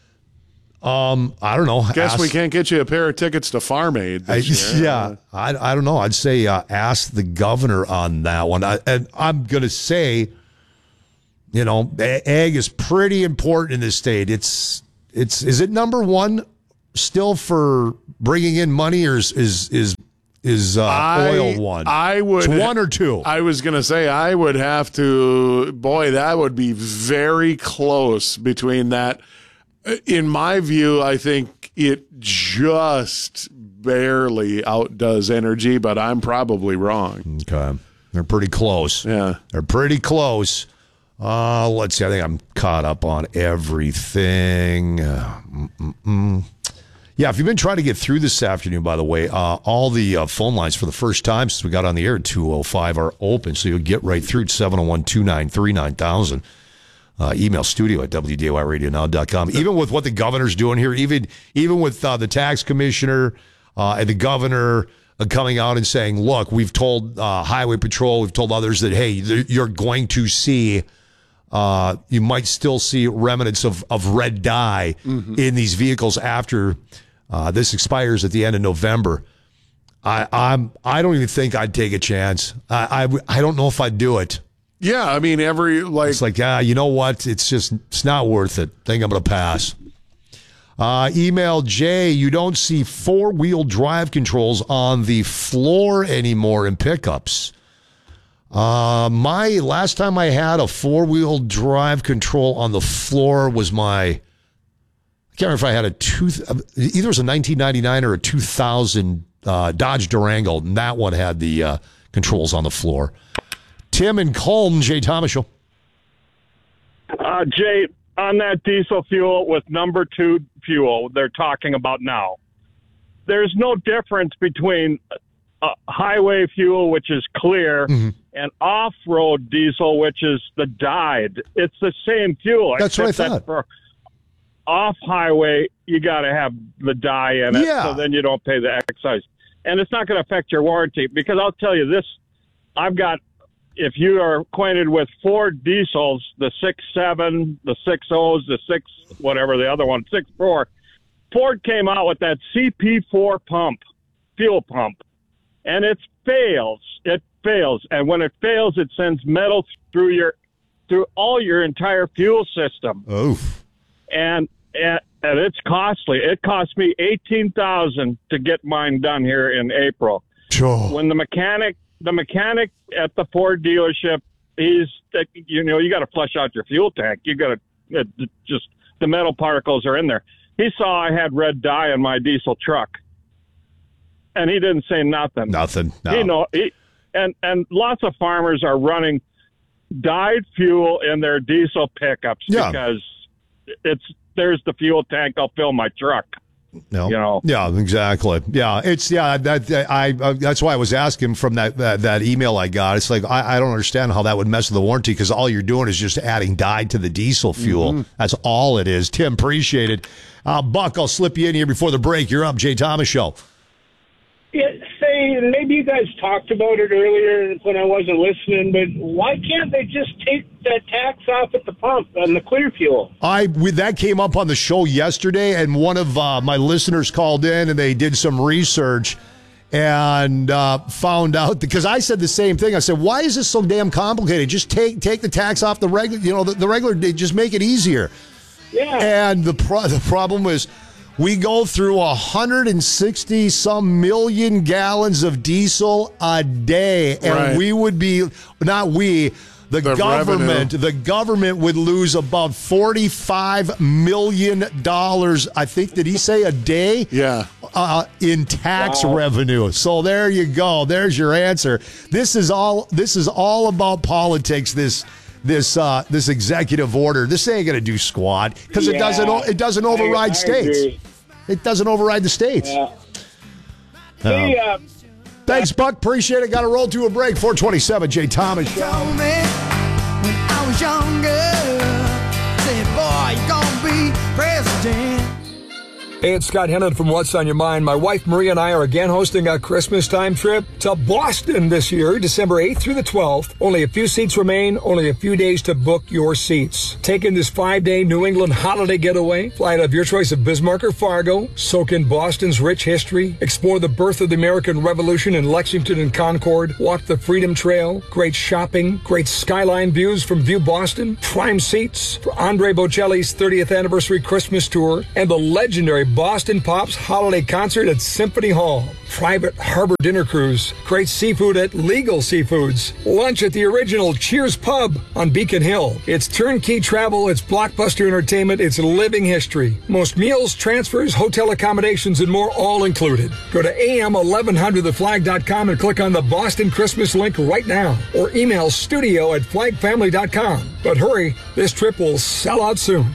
Speaker 2: Um, I don't know.
Speaker 3: Guess
Speaker 2: ask,
Speaker 3: we can't get you a pair of tickets to Farm Aid this
Speaker 2: I,
Speaker 3: year.
Speaker 2: Yeah, I, I don't know. I'd say uh, ask the governor on that one. I, and I'm going to say, you know, ag is pretty important in this state. It's it's is it number one still for bringing in money, or is is is, is uh,
Speaker 3: I,
Speaker 2: oil one?
Speaker 3: I would
Speaker 2: it's one or two.
Speaker 3: I was going to say I would have to. Boy, that would be very close between that. In my view, I think it just barely outdoes energy, but I'm probably wrong.
Speaker 2: Okay. They're pretty close.
Speaker 3: Yeah.
Speaker 2: They're pretty close. Uh, let's see. I think I'm caught up on everything. Uh, mm-mm. Yeah, if you've been trying to get through this afternoon, by the way, uh, all the uh, phone lines for the first time since we got on the air at two oh five are open, so you'll get right through to seven oh one, two nine three, nine thousand. Uh, email studio at W D A Y radio now dot com. Even with what the governor's doing here, even even with uh, the tax commissioner uh, and the governor uh, coming out and saying, look, we've told uh, Highway Patrol, we've told others that, hey, you're going to see, uh, you might still see remnants of, of red dye mm-hmm. in these vehicles after uh, this expires at the end of November. I, I'm, I don't even think I'd take a chance. I, I, I don't know if I'd do it.
Speaker 3: Yeah, I mean, every, like...
Speaker 2: It's like, ah, you know what? It's just, it's not worth it. I think I'm going to pass. Uh, email Jay, you don't see four-wheel drive controls on the floor anymore in pickups. Uh, my, last time I had a four-wheel drive control on the floor was my, I can't remember if I had a two, either it was a nineteen ninety-nine or a two thousand uh, Dodge Durango, and that one had the uh, controls on the floor. Tim and Colm, Jay Thomas Show.
Speaker 6: Uh, Jay, on that diesel fuel with number two fuel they're talking about now, there's no difference between uh, highway fuel, which is clear, mm-hmm. and off-road diesel, which is the dyed. It's the same fuel.
Speaker 2: That's what I thought.
Speaker 6: That for off-highway, you got to have the dye in it,
Speaker 2: yeah.
Speaker 6: so then you don't pay the excise. And it's not going to affect your warranty, because I'll tell you this, I've got, if you are acquainted with Ford diesels, the six seven, the six O's, the six, whatever the other one, six four, Ford came out with that C P four pump, fuel pump, and it fails. It fails. And when it fails, it sends metal through your, through all your entire fuel system.
Speaker 2: Oof.
Speaker 6: And, and, and it's costly. It cost me eighteen thousand dollars to get mine done here in April.
Speaker 2: Sure.
Speaker 6: When the mechanic, The mechanic at the Ford dealership, he's, you know, you got to flush out your fuel tank. You got to just, the metal particles are in there. He saw I had red dye in my diesel truck, and he didn't say nothing.
Speaker 2: Nothing. No.
Speaker 6: You know, he, and, and lots of farmers are running dyed fuel in their diesel pickups
Speaker 2: yeah.
Speaker 6: because it's, there's the fuel tank. I'll fill my truck.
Speaker 2: No.
Speaker 6: You know.
Speaker 2: Yeah, exactly. Yeah, it's yeah. That I, I that's why I was asking from that that, that email I got. It's like I, I don't understand how that would mess with the warranty, because all you're doing is just adding dye to the diesel fuel. Mm-hmm. That's all it is. Tim, appreciate it. Uh, Buck, I'll slip you in here before the break. You're up, Jay Thomas Show.
Speaker 7: Yeah, say maybe you guys talked about it earlier when I wasn't listening, but why can't they just take that tax off at the pump on the clear fuel?
Speaker 2: I we, that came up on the show yesterday, and one of uh, my listeners called in and they did some research and uh, found out, because I said the same thing. I said, "Why is this so damn complicated? Just take take the tax off the regular, you know, the, the regular. Just make it easier."
Speaker 7: Yeah.
Speaker 2: And the pro- the problem is, we go through one hundred sixty some million gallons of diesel a day, and
Speaker 3: right.
Speaker 2: we would be, not we, the,
Speaker 3: the
Speaker 2: government,
Speaker 3: revenue.
Speaker 2: the government would lose about forty-five million dollars, I think, did he say a day?
Speaker 3: Yeah.
Speaker 2: Uh, in tax
Speaker 7: wow.
Speaker 2: revenue. So there you go. There's your answer. This is all, this is all about politics, this This uh, this executive order. This ain't gonna do squat, because
Speaker 7: yeah,
Speaker 2: it doesn't it doesn't override
Speaker 7: I, I
Speaker 2: states.
Speaker 7: agree.
Speaker 2: It doesn't override the states.
Speaker 7: Yeah.
Speaker 2: Uh,
Speaker 7: hey, uh,
Speaker 2: thanks, Buck. Appreciate it. Got to roll to a break. four twenty-seven, Jay Thomas Show.
Speaker 8: Told me when I was younger, said, boy, you're gonna be president.
Speaker 9: Hey, it's Scott Hennon from What's on Your Mind. My wife Maria and I are again hosting a Christmas time trip to Boston this year, December eighth through the twelfth. Only a few seats remain, only a few days to book your seats. Take in this five-day New England holiday getaway. Fly out of your choice of Bismarck or Fargo. Soak in Boston's rich history. Explore the birth of the American Revolution in Lexington and Concord. Walk the Freedom Trail. Great shopping. Great skyline views from View Boston. Prime seats for Andre Bocelli's thirtieth anniversary Christmas tour. And the legendary Boston Pops holiday concert at Symphony Hall. Private harbor dinner cruise. Great seafood at Legal Seafoods. Lunch at the original Cheers Pub on Beacon Hill. It's turnkey travel. It's blockbuster entertainment. It's living history. Most meals, transfers, hotel accommodations, and more all included. Go to A M eleven hundred the flag dot com and click on the Boston Christmas link right now. Or email studio at flag family dot com. But hurry, this trip will sell out soon.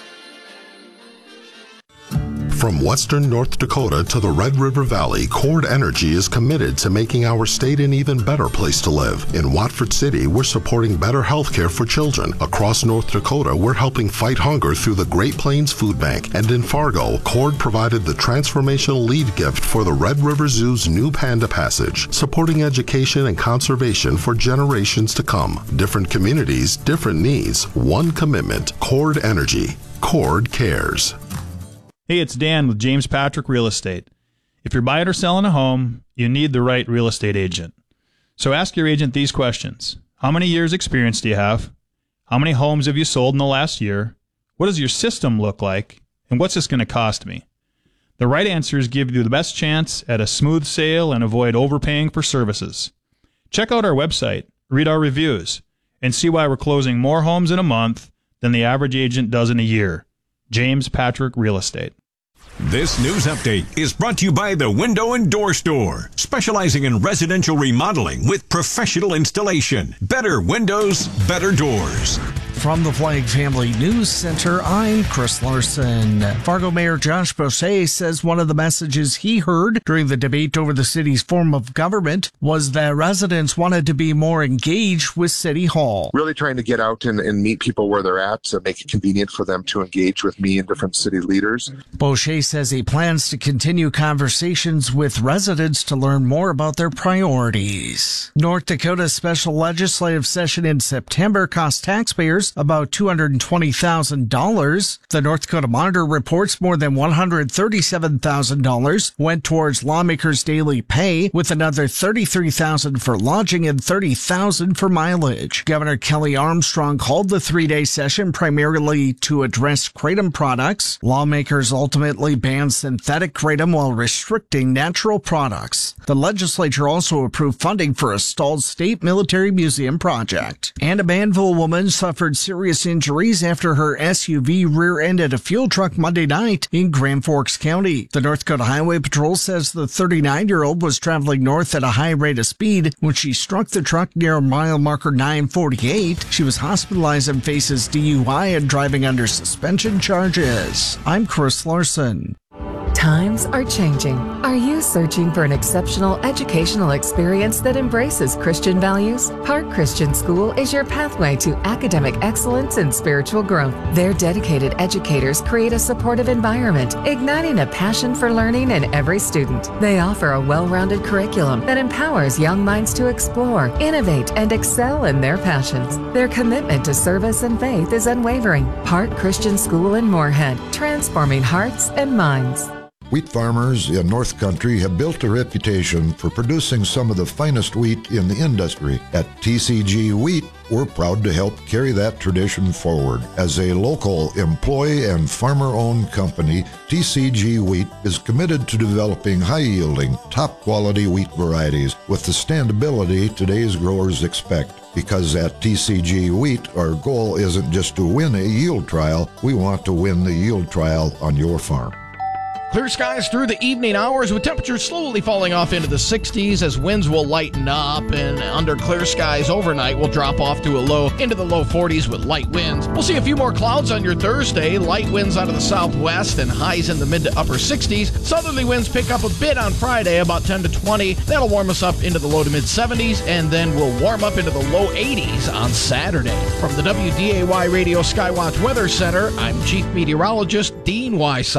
Speaker 10: From western North Dakota to the Red River Valley, Cord Energy is committed to making our state an even better place to live. In Watford City, we're supporting better health care for children. Across North Dakota, we're helping fight hunger through the Great Plains Food Bank. And in Fargo, Cord provided the transformational lead gift for the Red River Zoo's new Panda Passage, supporting education and conservation for generations to come. Different communities, different needs, one commitment. Cord Energy. Cord cares.
Speaker 11: Hey, it's Dan with James Patrick Real Estate. If you're buying or selling a home, you need the right real estate agent. So ask your agent these questions. How many years experience do you have? How many homes have you sold in the last year? What does your system look like? And what's this going to cost me? The right answers give you the best chance at a smooth sale and avoid overpaying for services. Check out our website, read our reviews, and see why we're closing more homes in a month than the average agent does in a year. James Patrick Real Estate.
Speaker 15: This news update is brought to you by the Window and Door Store, specializing in residential remodeling with professional installation. Better windows, better doors.
Speaker 12: From the Flag Family News Center, I'm Chris Larson. Fargo Mayor Josh Boucher says one of the messages he heard during the debate over the city's form of government was that residents wanted to be more engaged with City Hall.
Speaker 13: Really trying to get out and, and meet people where they're at to make it convenient for them to engage with me and different city leaders.
Speaker 12: Boucher says he plans to continue conversations with residents to learn more about their priorities. North Dakota's special legislative session in September cost taxpayers about two hundred twenty thousand dollars. The North Dakota Monitor reports more than one hundred thirty-seven thousand dollars went towards lawmakers' daily pay, with another thirty-three thousand dollars for lodging and thirty thousand dollars for mileage. Governor Kelly Armstrong called the three-day session primarily to address kratom products. Lawmakers ultimately banned synthetic kratom while restricting natural products. The legislature also approved funding for a stalled state military museum project. And a Manville woman suffered serious injuries after her S U V rear-ended a fuel truck Monday night in Grand Forks County. The North Dakota Highway Patrol says the thirty-nine-year-old was traveling north at a high rate of speed when she struck the truck near mile marker nine forty-eight. She was hospitalized and faces D U I and driving under suspension charges. I'm Chris Larson.
Speaker 14: Times are changing. Are you searching for an exceptional educational experience that embraces Christian values? Park Christian School is your pathway to academic excellence and spiritual growth. Their dedicated educators create a supportive environment, igniting a passion for learning in every student. They offer a well-rounded curriculum that empowers young minds to explore, innovate, and excel in their passions. Their commitment to service and faith is unwavering. Park Christian School in Moorhead, transforming hearts and minds.
Speaker 17: Wheat farmers in North Country have built a reputation for producing some of the finest wheat in the industry. At T C G Wheat, we're proud to help carry that tradition forward. As a local employee and farmer-owned company, T C G Wheat is committed to developing high-yielding, top-quality wheat varieties with the standability today's growers expect. Because at T C G Wheat, our goal isn't just to win a yield trial, we want to win the yield trial on your farm.
Speaker 25: Clear skies through the evening hours with temperatures slowly falling off into the sixties as winds will lighten up, and under clear skies overnight will drop off to a low into the low forties with light winds. We'll see a few more clouds on your Thursday, light winds out of the southwest and highs in the mid to upper sixties. Southerly winds pick up a bit on Friday, about ten to twenty. That'll warm us up into the low to mid seventies, and then we'll warm up into the low eighties on Saturday. From the W D A Y Radio Skywatch Weather Center, I'm Chief Meteorologist Dean Wysocki.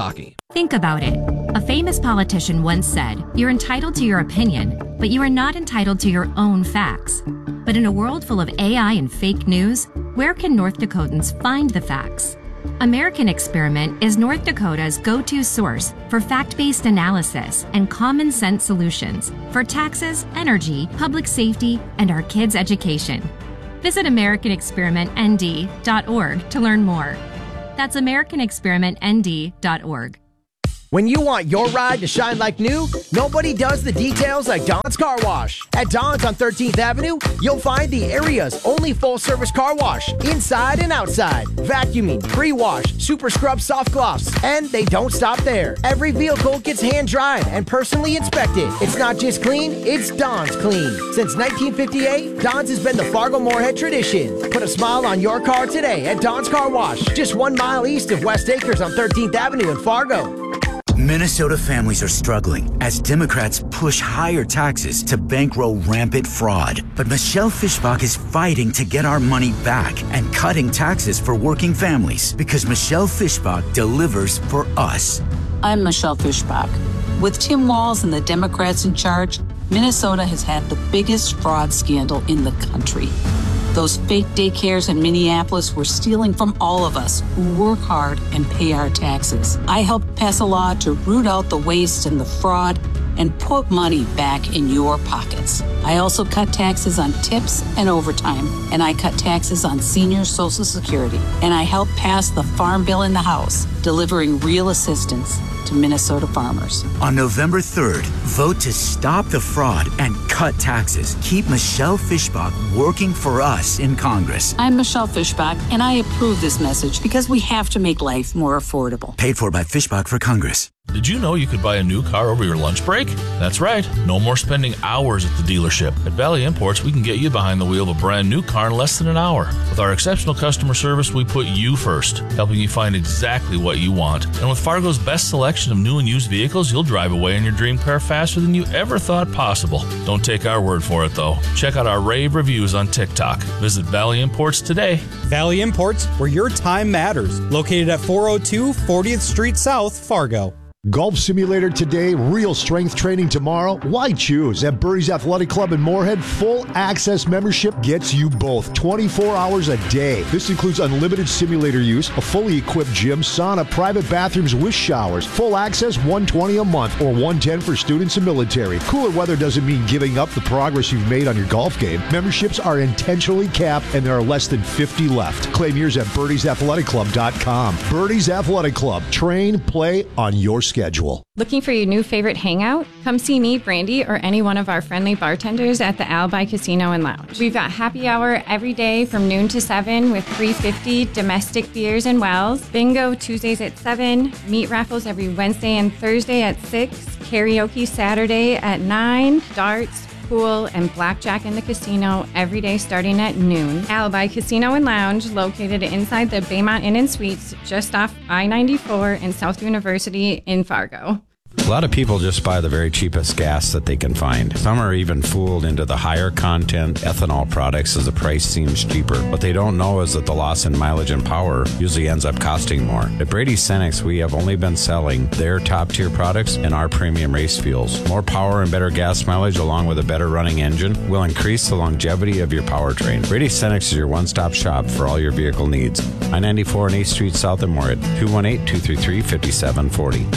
Speaker 1: Think about it. A famous politician once said, "You're entitled to your opinion, but you are not entitled to your own facts." But in a world full of A I and fake news, where can North Dakotans find the facts? American Experiment is North Dakota's go-to source for fact-based analysis and common sense solutions for taxes, energy, public safety, and our kids' education. Visit American Experiment N D dot org to learn more. That's American Experiment N D dot org.
Speaker 5: When you want your ride to shine like new, nobody does the details like Don's Car Wash. At Don's on thirteenth Avenue, you'll find the area's only full-service car wash, inside and outside. Vacuuming, pre-wash, super scrub soft gloss, and they don't stop there. Every vehicle gets hand-dried and personally inspected. It's not just clean, it's Don's clean. Since nineteen fifty-eight, Don's has been the Fargo-Moorhead tradition. Put a smile on your car today at Don's Car Wash, just one mile east of West Acres on thirteenth Avenue in Fargo.
Speaker 18: Minnesota families are struggling as Democrats push higher taxes to bankroll rampant fraud. But Michelle Fischbach is fighting to get our money back and cutting taxes for working families because Michelle Fischbach delivers for us.
Speaker 19: I'm Michelle Fischbach. With Tim Walz and the Democrats in charge, Minnesota has had the biggest fraud scandal in the country. Those fake daycares in Minneapolis were stealing from all of us who work hard and pay our taxes. I helped pass a law to root out the waste and the fraud and put money back in your pockets. I also cut taxes on tips and overtime, and I cut taxes on senior Social Security. And I helped pass the Farm Bill in the House, delivering real assistance to Minnesota farmers.
Speaker 18: On November third, vote to stop the fraud and cut taxes. Keep Michelle Fischbach working for us in Congress.
Speaker 19: I'm Michelle Fischbach, and I approve this message because we have to make life more affordable.
Speaker 18: Paid for by Fischbach for Congress.
Speaker 20: Did you know you could buy a new car over your lunch break? That's right. No more spending hours at the dealership. At Valley Imports, we can get you behind the wheel of a brand new car in less than an hour. With our exceptional customer service, we put you first, helping you find exactly what you want. And with Fargo's best selection of new and used vehicles, you'll drive away in your dream car faster than you ever thought possible. Don't take our word for it, though. Check out our rave reviews on TikTok. Visit Valley Imports today.
Speaker 21: Valley Imports, where your time matters. Located at four oh two fortieth Street South, Fargo.
Speaker 2: Golf simulator today, real strength training tomorrow. Why choose? At Birdie's Athletic Club in Moorhead, full access membership gets you both twenty-four hours a day. This includes unlimited simulator use, a fully equipped gym, sauna, private bathrooms with showers. Full access, one hundred twenty dollars a month or one hundred ten dollars for students and military. Cooler weather doesn't mean giving up the progress you've made on your golf game. Memberships are intentionally capped and there are less than fifty left. Claim yours at birdies athletic club dot com. Birdie's Athletic Club. Train, play on your schedule.
Speaker 22: Looking for your new favorite hangout? Come see me, Brandy, or any one of our friendly bartenders at the Alibi Casino and Lounge. We've got happy hour every day from noon to seven with three fifty domestic beers and wells. Bingo Tuesdays at seven. Meat raffles every Wednesday and Thursday at six. Karaoke Saturday at nine. Darts, pool, and blackjack in the casino every day starting at noon. Alibi Casino and Lounge, located inside the Baymont Inn and Suites, just off I ninety-four and South University in Fargo.
Speaker 23: A lot of people just buy the very cheapest gas that they can find. Some are even fooled into the higher content ethanol products as the price seems cheaper. What they don't know is that the loss in mileage and power usually ends up costing more. At Brady Cenex, we have only been selling their top-tier products and our premium race fuels. More power and better gas mileage along with a better running engine will increase the longevity of your powertrain. Brady Cenex is your one-stop shop for all your vehicle needs. I ninety-four and eighth Street South in Moorhead, two one eight, two three three, five seven four zero.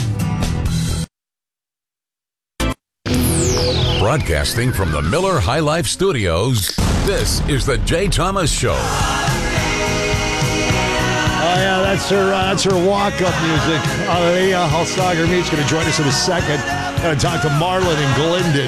Speaker 28: Broadcasting from the Miller High Life Studios, this is the Jay Thomas Show.
Speaker 2: Oh yeah, that's her. Uh, that's her walk-up music. Aliyah Halsager Meat's going to join us in a second. Going to talk to Marlon in Glendon.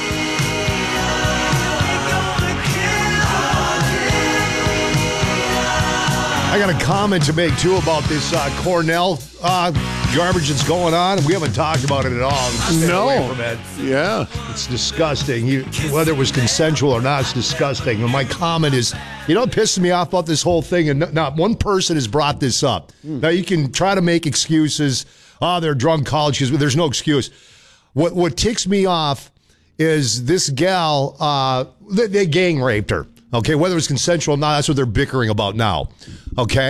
Speaker 2: I got a comment to make too about this uh, Cornell uh, garbage that's going on. We haven't talked about it at all. Stay
Speaker 3: no.
Speaker 2: away from it.
Speaker 3: Yeah.
Speaker 2: It's disgusting. You, whether it was consensual or not, it's disgusting. And my comment is, you know what pisses me off about this whole thing? And not one person has brought this up. Mm. Now, you can try to make excuses. Oh, they're drunk college kids. There's no excuse. What, what ticks me off is this gal, uh, they, they gang raped her. Okay, whether it's consensual or not, that's what they're bickering about now. Okay?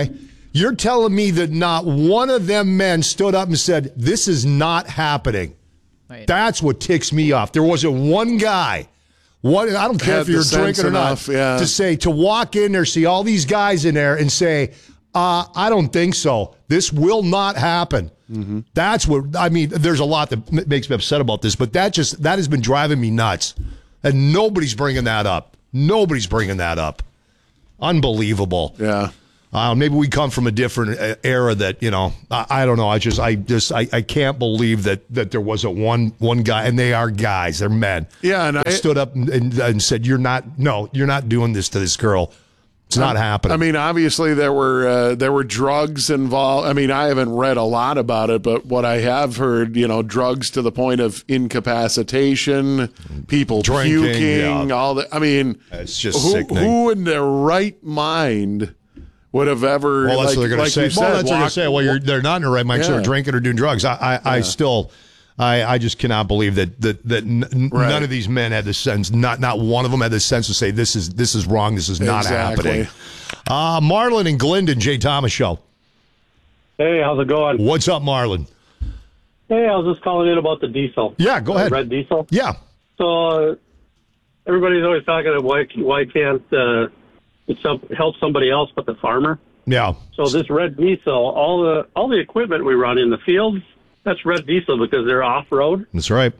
Speaker 2: You're telling me that not one of them men stood up and said, this is not happening.
Speaker 4: Right.
Speaker 2: That's what ticks me off. There wasn't one guy, what, I don't care
Speaker 3: Had
Speaker 2: if you're
Speaker 3: the sense
Speaker 2: drinking or
Speaker 3: enough,
Speaker 2: not,
Speaker 3: yeah.
Speaker 2: to say, to walk in there, see all these guys in there and say, uh, I don't think so. This will not happen.
Speaker 3: Mm-hmm.
Speaker 2: That's what, I mean, there's a lot that m- makes me upset about this, but that just, that has been driving me nuts. And nobody's bringing that up. Nobody's bringing that up. Unbelievable.
Speaker 3: Yeah.
Speaker 2: Uh, maybe we come from a different uh, era that, you know, I, I don't know. I just, I just, I, I can't believe that that there wasn't one one guy, and they are guys, they're men.
Speaker 3: Yeah, and
Speaker 2: that
Speaker 3: I
Speaker 2: stood up and, and, and said, "You're not, no, you're not doing this to this girl. It's not happening."
Speaker 3: I mean, obviously there were uh, there were drugs involved. I mean, I haven't read a lot about it, but what I have heard, you know, drugs to the point of incapacitation, people
Speaker 2: Drinking,
Speaker 3: puking,
Speaker 2: yeah.
Speaker 3: all that. I mean,
Speaker 2: it's just
Speaker 3: who,
Speaker 2: sickening.
Speaker 3: who in their right mind would have ever?
Speaker 2: Well, that's
Speaker 3: like,
Speaker 2: what they're going
Speaker 3: like
Speaker 2: to say.
Speaker 3: you
Speaker 2: well,
Speaker 3: said,
Speaker 2: that's what they're going
Speaker 3: walk-
Speaker 2: to say. Well, you're, they're not in the right mind. So
Speaker 3: Yeah.
Speaker 2: they're drinking or doing drugs. I, I, I
Speaker 3: Yeah.
Speaker 2: still, I, I just cannot believe that that that n- n-
Speaker 3: Right.
Speaker 2: none of these men had the sense. Not not one of them had the sense to say this is this is wrong. This is not
Speaker 3: Exactly.
Speaker 2: happening. Uh, Marlon and Glendon, Jay Thomas Show.
Speaker 6: Hey, how's it going?
Speaker 2: What's up, Marlon?
Speaker 6: Hey, I was just calling in about the diesel.
Speaker 2: Yeah, go
Speaker 6: Uh,
Speaker 2: ahead.
Speaker 6: red diesel.
Speaker 2: Yeah.
Speaker 6: So uh, everybody's always talking about why why can't uh, it some, help somebody else but the farmer?
Speaker 2: Yeah.
Speaker 6: So this red diesel, all the all the equipment we run in the fields, that's red diesel because they're off road.
Speaker 2: That's right.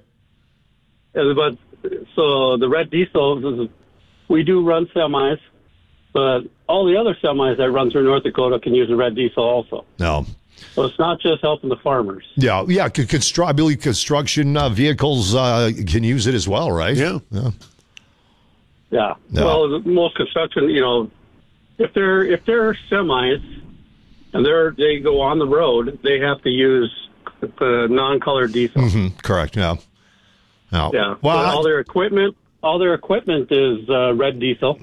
Speaker 6: But so the red diesel, is, we do run semis, but all the other semis that run through North Dakota can use the red diesel also.
Speaker 2: No.
Speaker 6: So it's not just helping the farmers.
Speaker 2: Yeah, yeah. Con- constru- I believe construction uh, vehicles uh, can use it as well, right?
Speaker 3: Yeah.
Speaker 2: Yeah.
Speaker 6: Yeah.
Speaker 2: No.
Speaker 6: Well, the- most construction, you know, if they're if they're semis and they're they go on the road, they have to use the non-colored diesel.
Speaker 2: hmm Correct. Yeah. No.
Speaker 6: Yeah.
Speaker 2: Well,
Speaker 6: But
Speaker 2: I-
Speaker 6: all their equipment, all their equipment is uh, red diesel.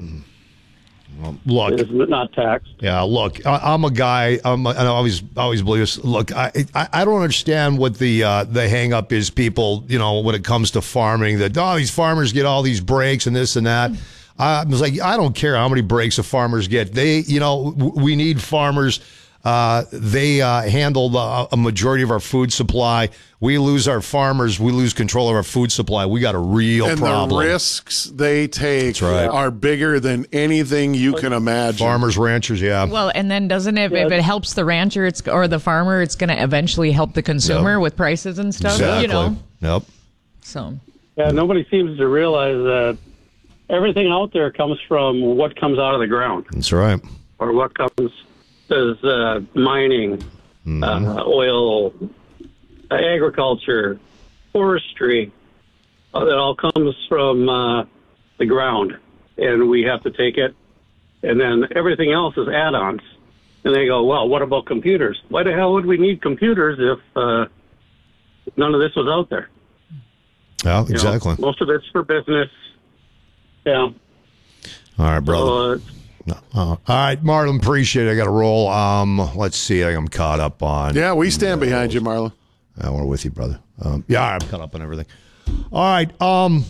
Speaker 2: look.
Speaker 6: It's not taxed.
Speaker 2: Yeah, look, I, I'm a guy. I'm, I always always believe this. Look, I, I I don't understand what the uh, the hang up is. People, you know, when it comes to farming, that oh, these farmers get all these breaks and this and that. I was like, I don't care how many breaks the farmers get. They, you know, w- we need farmers. Uh, they uh, handle the, a majority of our food supply. We lose our farmers. We lose control of our food supply. We got a real
Speaker 3: and
Speaker 2: problem.
Speaker 3: the risks they take
Speaker 2: right.
Speaker 3: are bigger than anything you can imagine.
Speaker 2: Farmers, ranchers, yeah.
Speaker 4: Well, and then doesn't it, if it helps the rancher it's or the farmer, it's going to eventually help the consumer
Speaker 2: Yep.
Speaker 4: with prices and stuff,
Speaker 2: Exactly.
Speaker 4: you know?
Speaker 2: Yep.
Speaker 4: So,
Speaker 6: Yeah, nobody seems to realize that everything out there comes from what comes out of the ground
Speaker 2: That's right.
Speaker 6: or what comes as uh, mining,
Speaker 2: Mm-hmm.
Speaker 6: uh, oil, uh, agriculture, forestry. Uh, that all comes from uh, the ground, and we have to take it. And then everything else is add-ons. And they go, well, what about computers? Why the hell would we need computers if uh, none of this was out there?
Speaker 2: Yeah,
Speaker 6: You know,
Speaker 2: exactly.
Speaker 6: most of it's for business. Yeah.
Speaker 2: All right, brother.
Speaker 6: So, uh,
Speaker 2: No. Uh, all right, Marlon, appreciate it. I got to roll. Um, let's see. I'm caught up on.
Speaker 3: Yeah, we stand behind you, Marlon.
Speaker 2: Yeah, we're with you, brother. Um, yeah, I'm caught up on everything. All right. Um,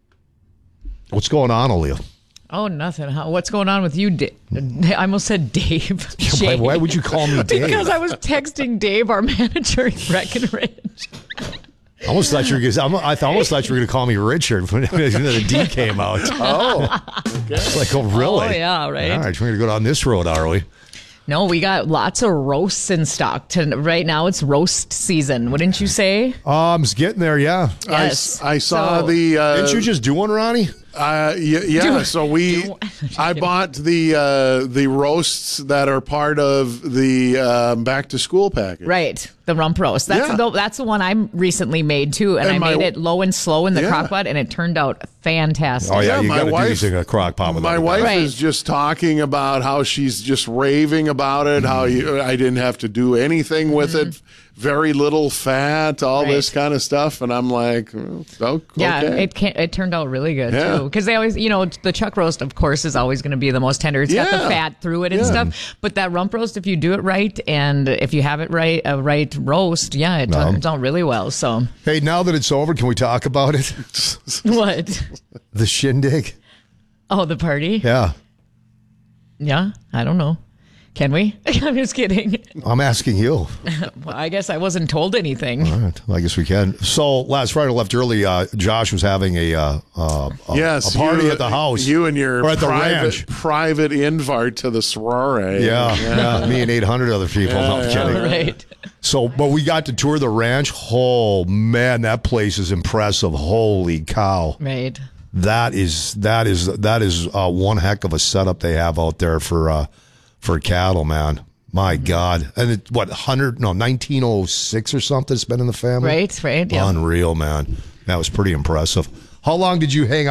Speaker 2: what's going on, Aaliyah?
Speaker 4: oh, nothing. How, what's going on with you, Dave? I almost said Dave.
Speaker 2: Why, why would you call me Dave?
Speaker 4: Because I was texting Dave, our manager in Breckenridge.
Speaker 2: I almost thought you were. Gonna, I th- almost thought you were going to call me Richard when the D came out.
Speaker 3: Oh, okay.
Speaker 2: It's like, oh, really?
Speaker 4: Oh, yeah, right.
Speaker 2: All right, we're going to go down this road, are we?
Speaker 4: No, we got lots of roasts in stock. To, right now, it's roast season, wouldn't you say?
Speaker 2: Um, it's getting there, yeah.
Speaker 4: Yes.
Speaker 3: I, I saw
Speaker 4: So-
Speaker 3: the. Uh,
Speaker 2: Didn't you just do one, Ronnie?
Speaker 3: Uh, yeah, yeah.
Speaker 4: Do-
Speaker 3: so we, I bought the uh, the roasts that are part of the uh, back to school package.
Speaker 4: Right, the rump roast. That's
Speaker 3: Yeah.
Speaker 4: the that's the one I recently made too, and,
Speaker 3: And
Speaker 4: I
Speaker 3: my-
Speaker 4: made it low and slow in the
Speaker 3: Yeah.
Speaker 4: crock pot, and it turned out fantastic.
Speaker 2: Oh, yeah,
Speaker 3: Yeah,
Speaker 2: you
Speaker 3: my
Speaker 2: got to do
Speaker 3: wife-
Speaker 2: these in a crock pot with
Speaker 3: My
Speaker 2: other
Speaker 3: wife
Speaker 2: guys.
Speaker 4: Right.
Speaker 3: is just talking about how she's just raving about it. How you, I didn't have to do anything with it. Very little fat, all this
Speaker 4: Mm-hmm. Right.
Speaker 3: kind of stuff, and I'm like, oh, okay.
Speaker 4: Yeah, it can, it turned out really good
Speaker 3: Yeah.
Speaker 4: too. Because they always, you know, the chuck roast, of course, is always going to be the most tender. It's got
Speaker 3: Yeah.
Speaker 4: the fat through it and
Speaker 3: Yeah.
Speaker 4: stuff. But that rump roast, if you do it right, and if you have it right, a right roast, yeah, it
Speaker 2: No.
Speaker 4: turns out really well. So
Speaker 2: Hey, now that it's over, can we talk about it?
Speaker 4: what?
Speaker 2: The shindig?
Speaker 4: Oh, the party?
Speaker 2: Yeah.
Speaker 4: Yeah, I don't know. Can we? I'm just kidding.
Speaker 2: I'm asking you.
Speaker 4: Well, I guess I wasn't told anything.
Speaker 2: All right. Well, I guess we can. So last Friday, I left early. Uh, Josh was having a uh, uh, a,
Speaker 3: yes,
Speaker 2: a party
Speaker 3: you,
Speaker 2: at the house.
Speaker 3: You and your
Speaker 2: or at the
Speaker 3: private,
Speaker 2: ranch.
Speaker 3: private invite to the soiree.
Speaker 2: Yeah, yeah. yeah. Me and eight hundred other people.
Speaker 3: Yeah,
Speaker 2: no, I'm
Speaker 3: yeah.
Speaker 2: kidding.
Speaker 4: Right.
Speaker 2: So, but we got to tour the ranch. Oh, man, that place is impressive. Holy cow.
Speaker 4: Right.
Speaker 2: That is that is that is uh, one heck of a setup they have out there for uh, for cattle, man. My God, and it, what hundred no nineteen oh six or something. It's been in the family,
Speaker 4: Right, right, yeah.
Speaker 2: Unreal, man. That was pretty impressive. How long did you hang out?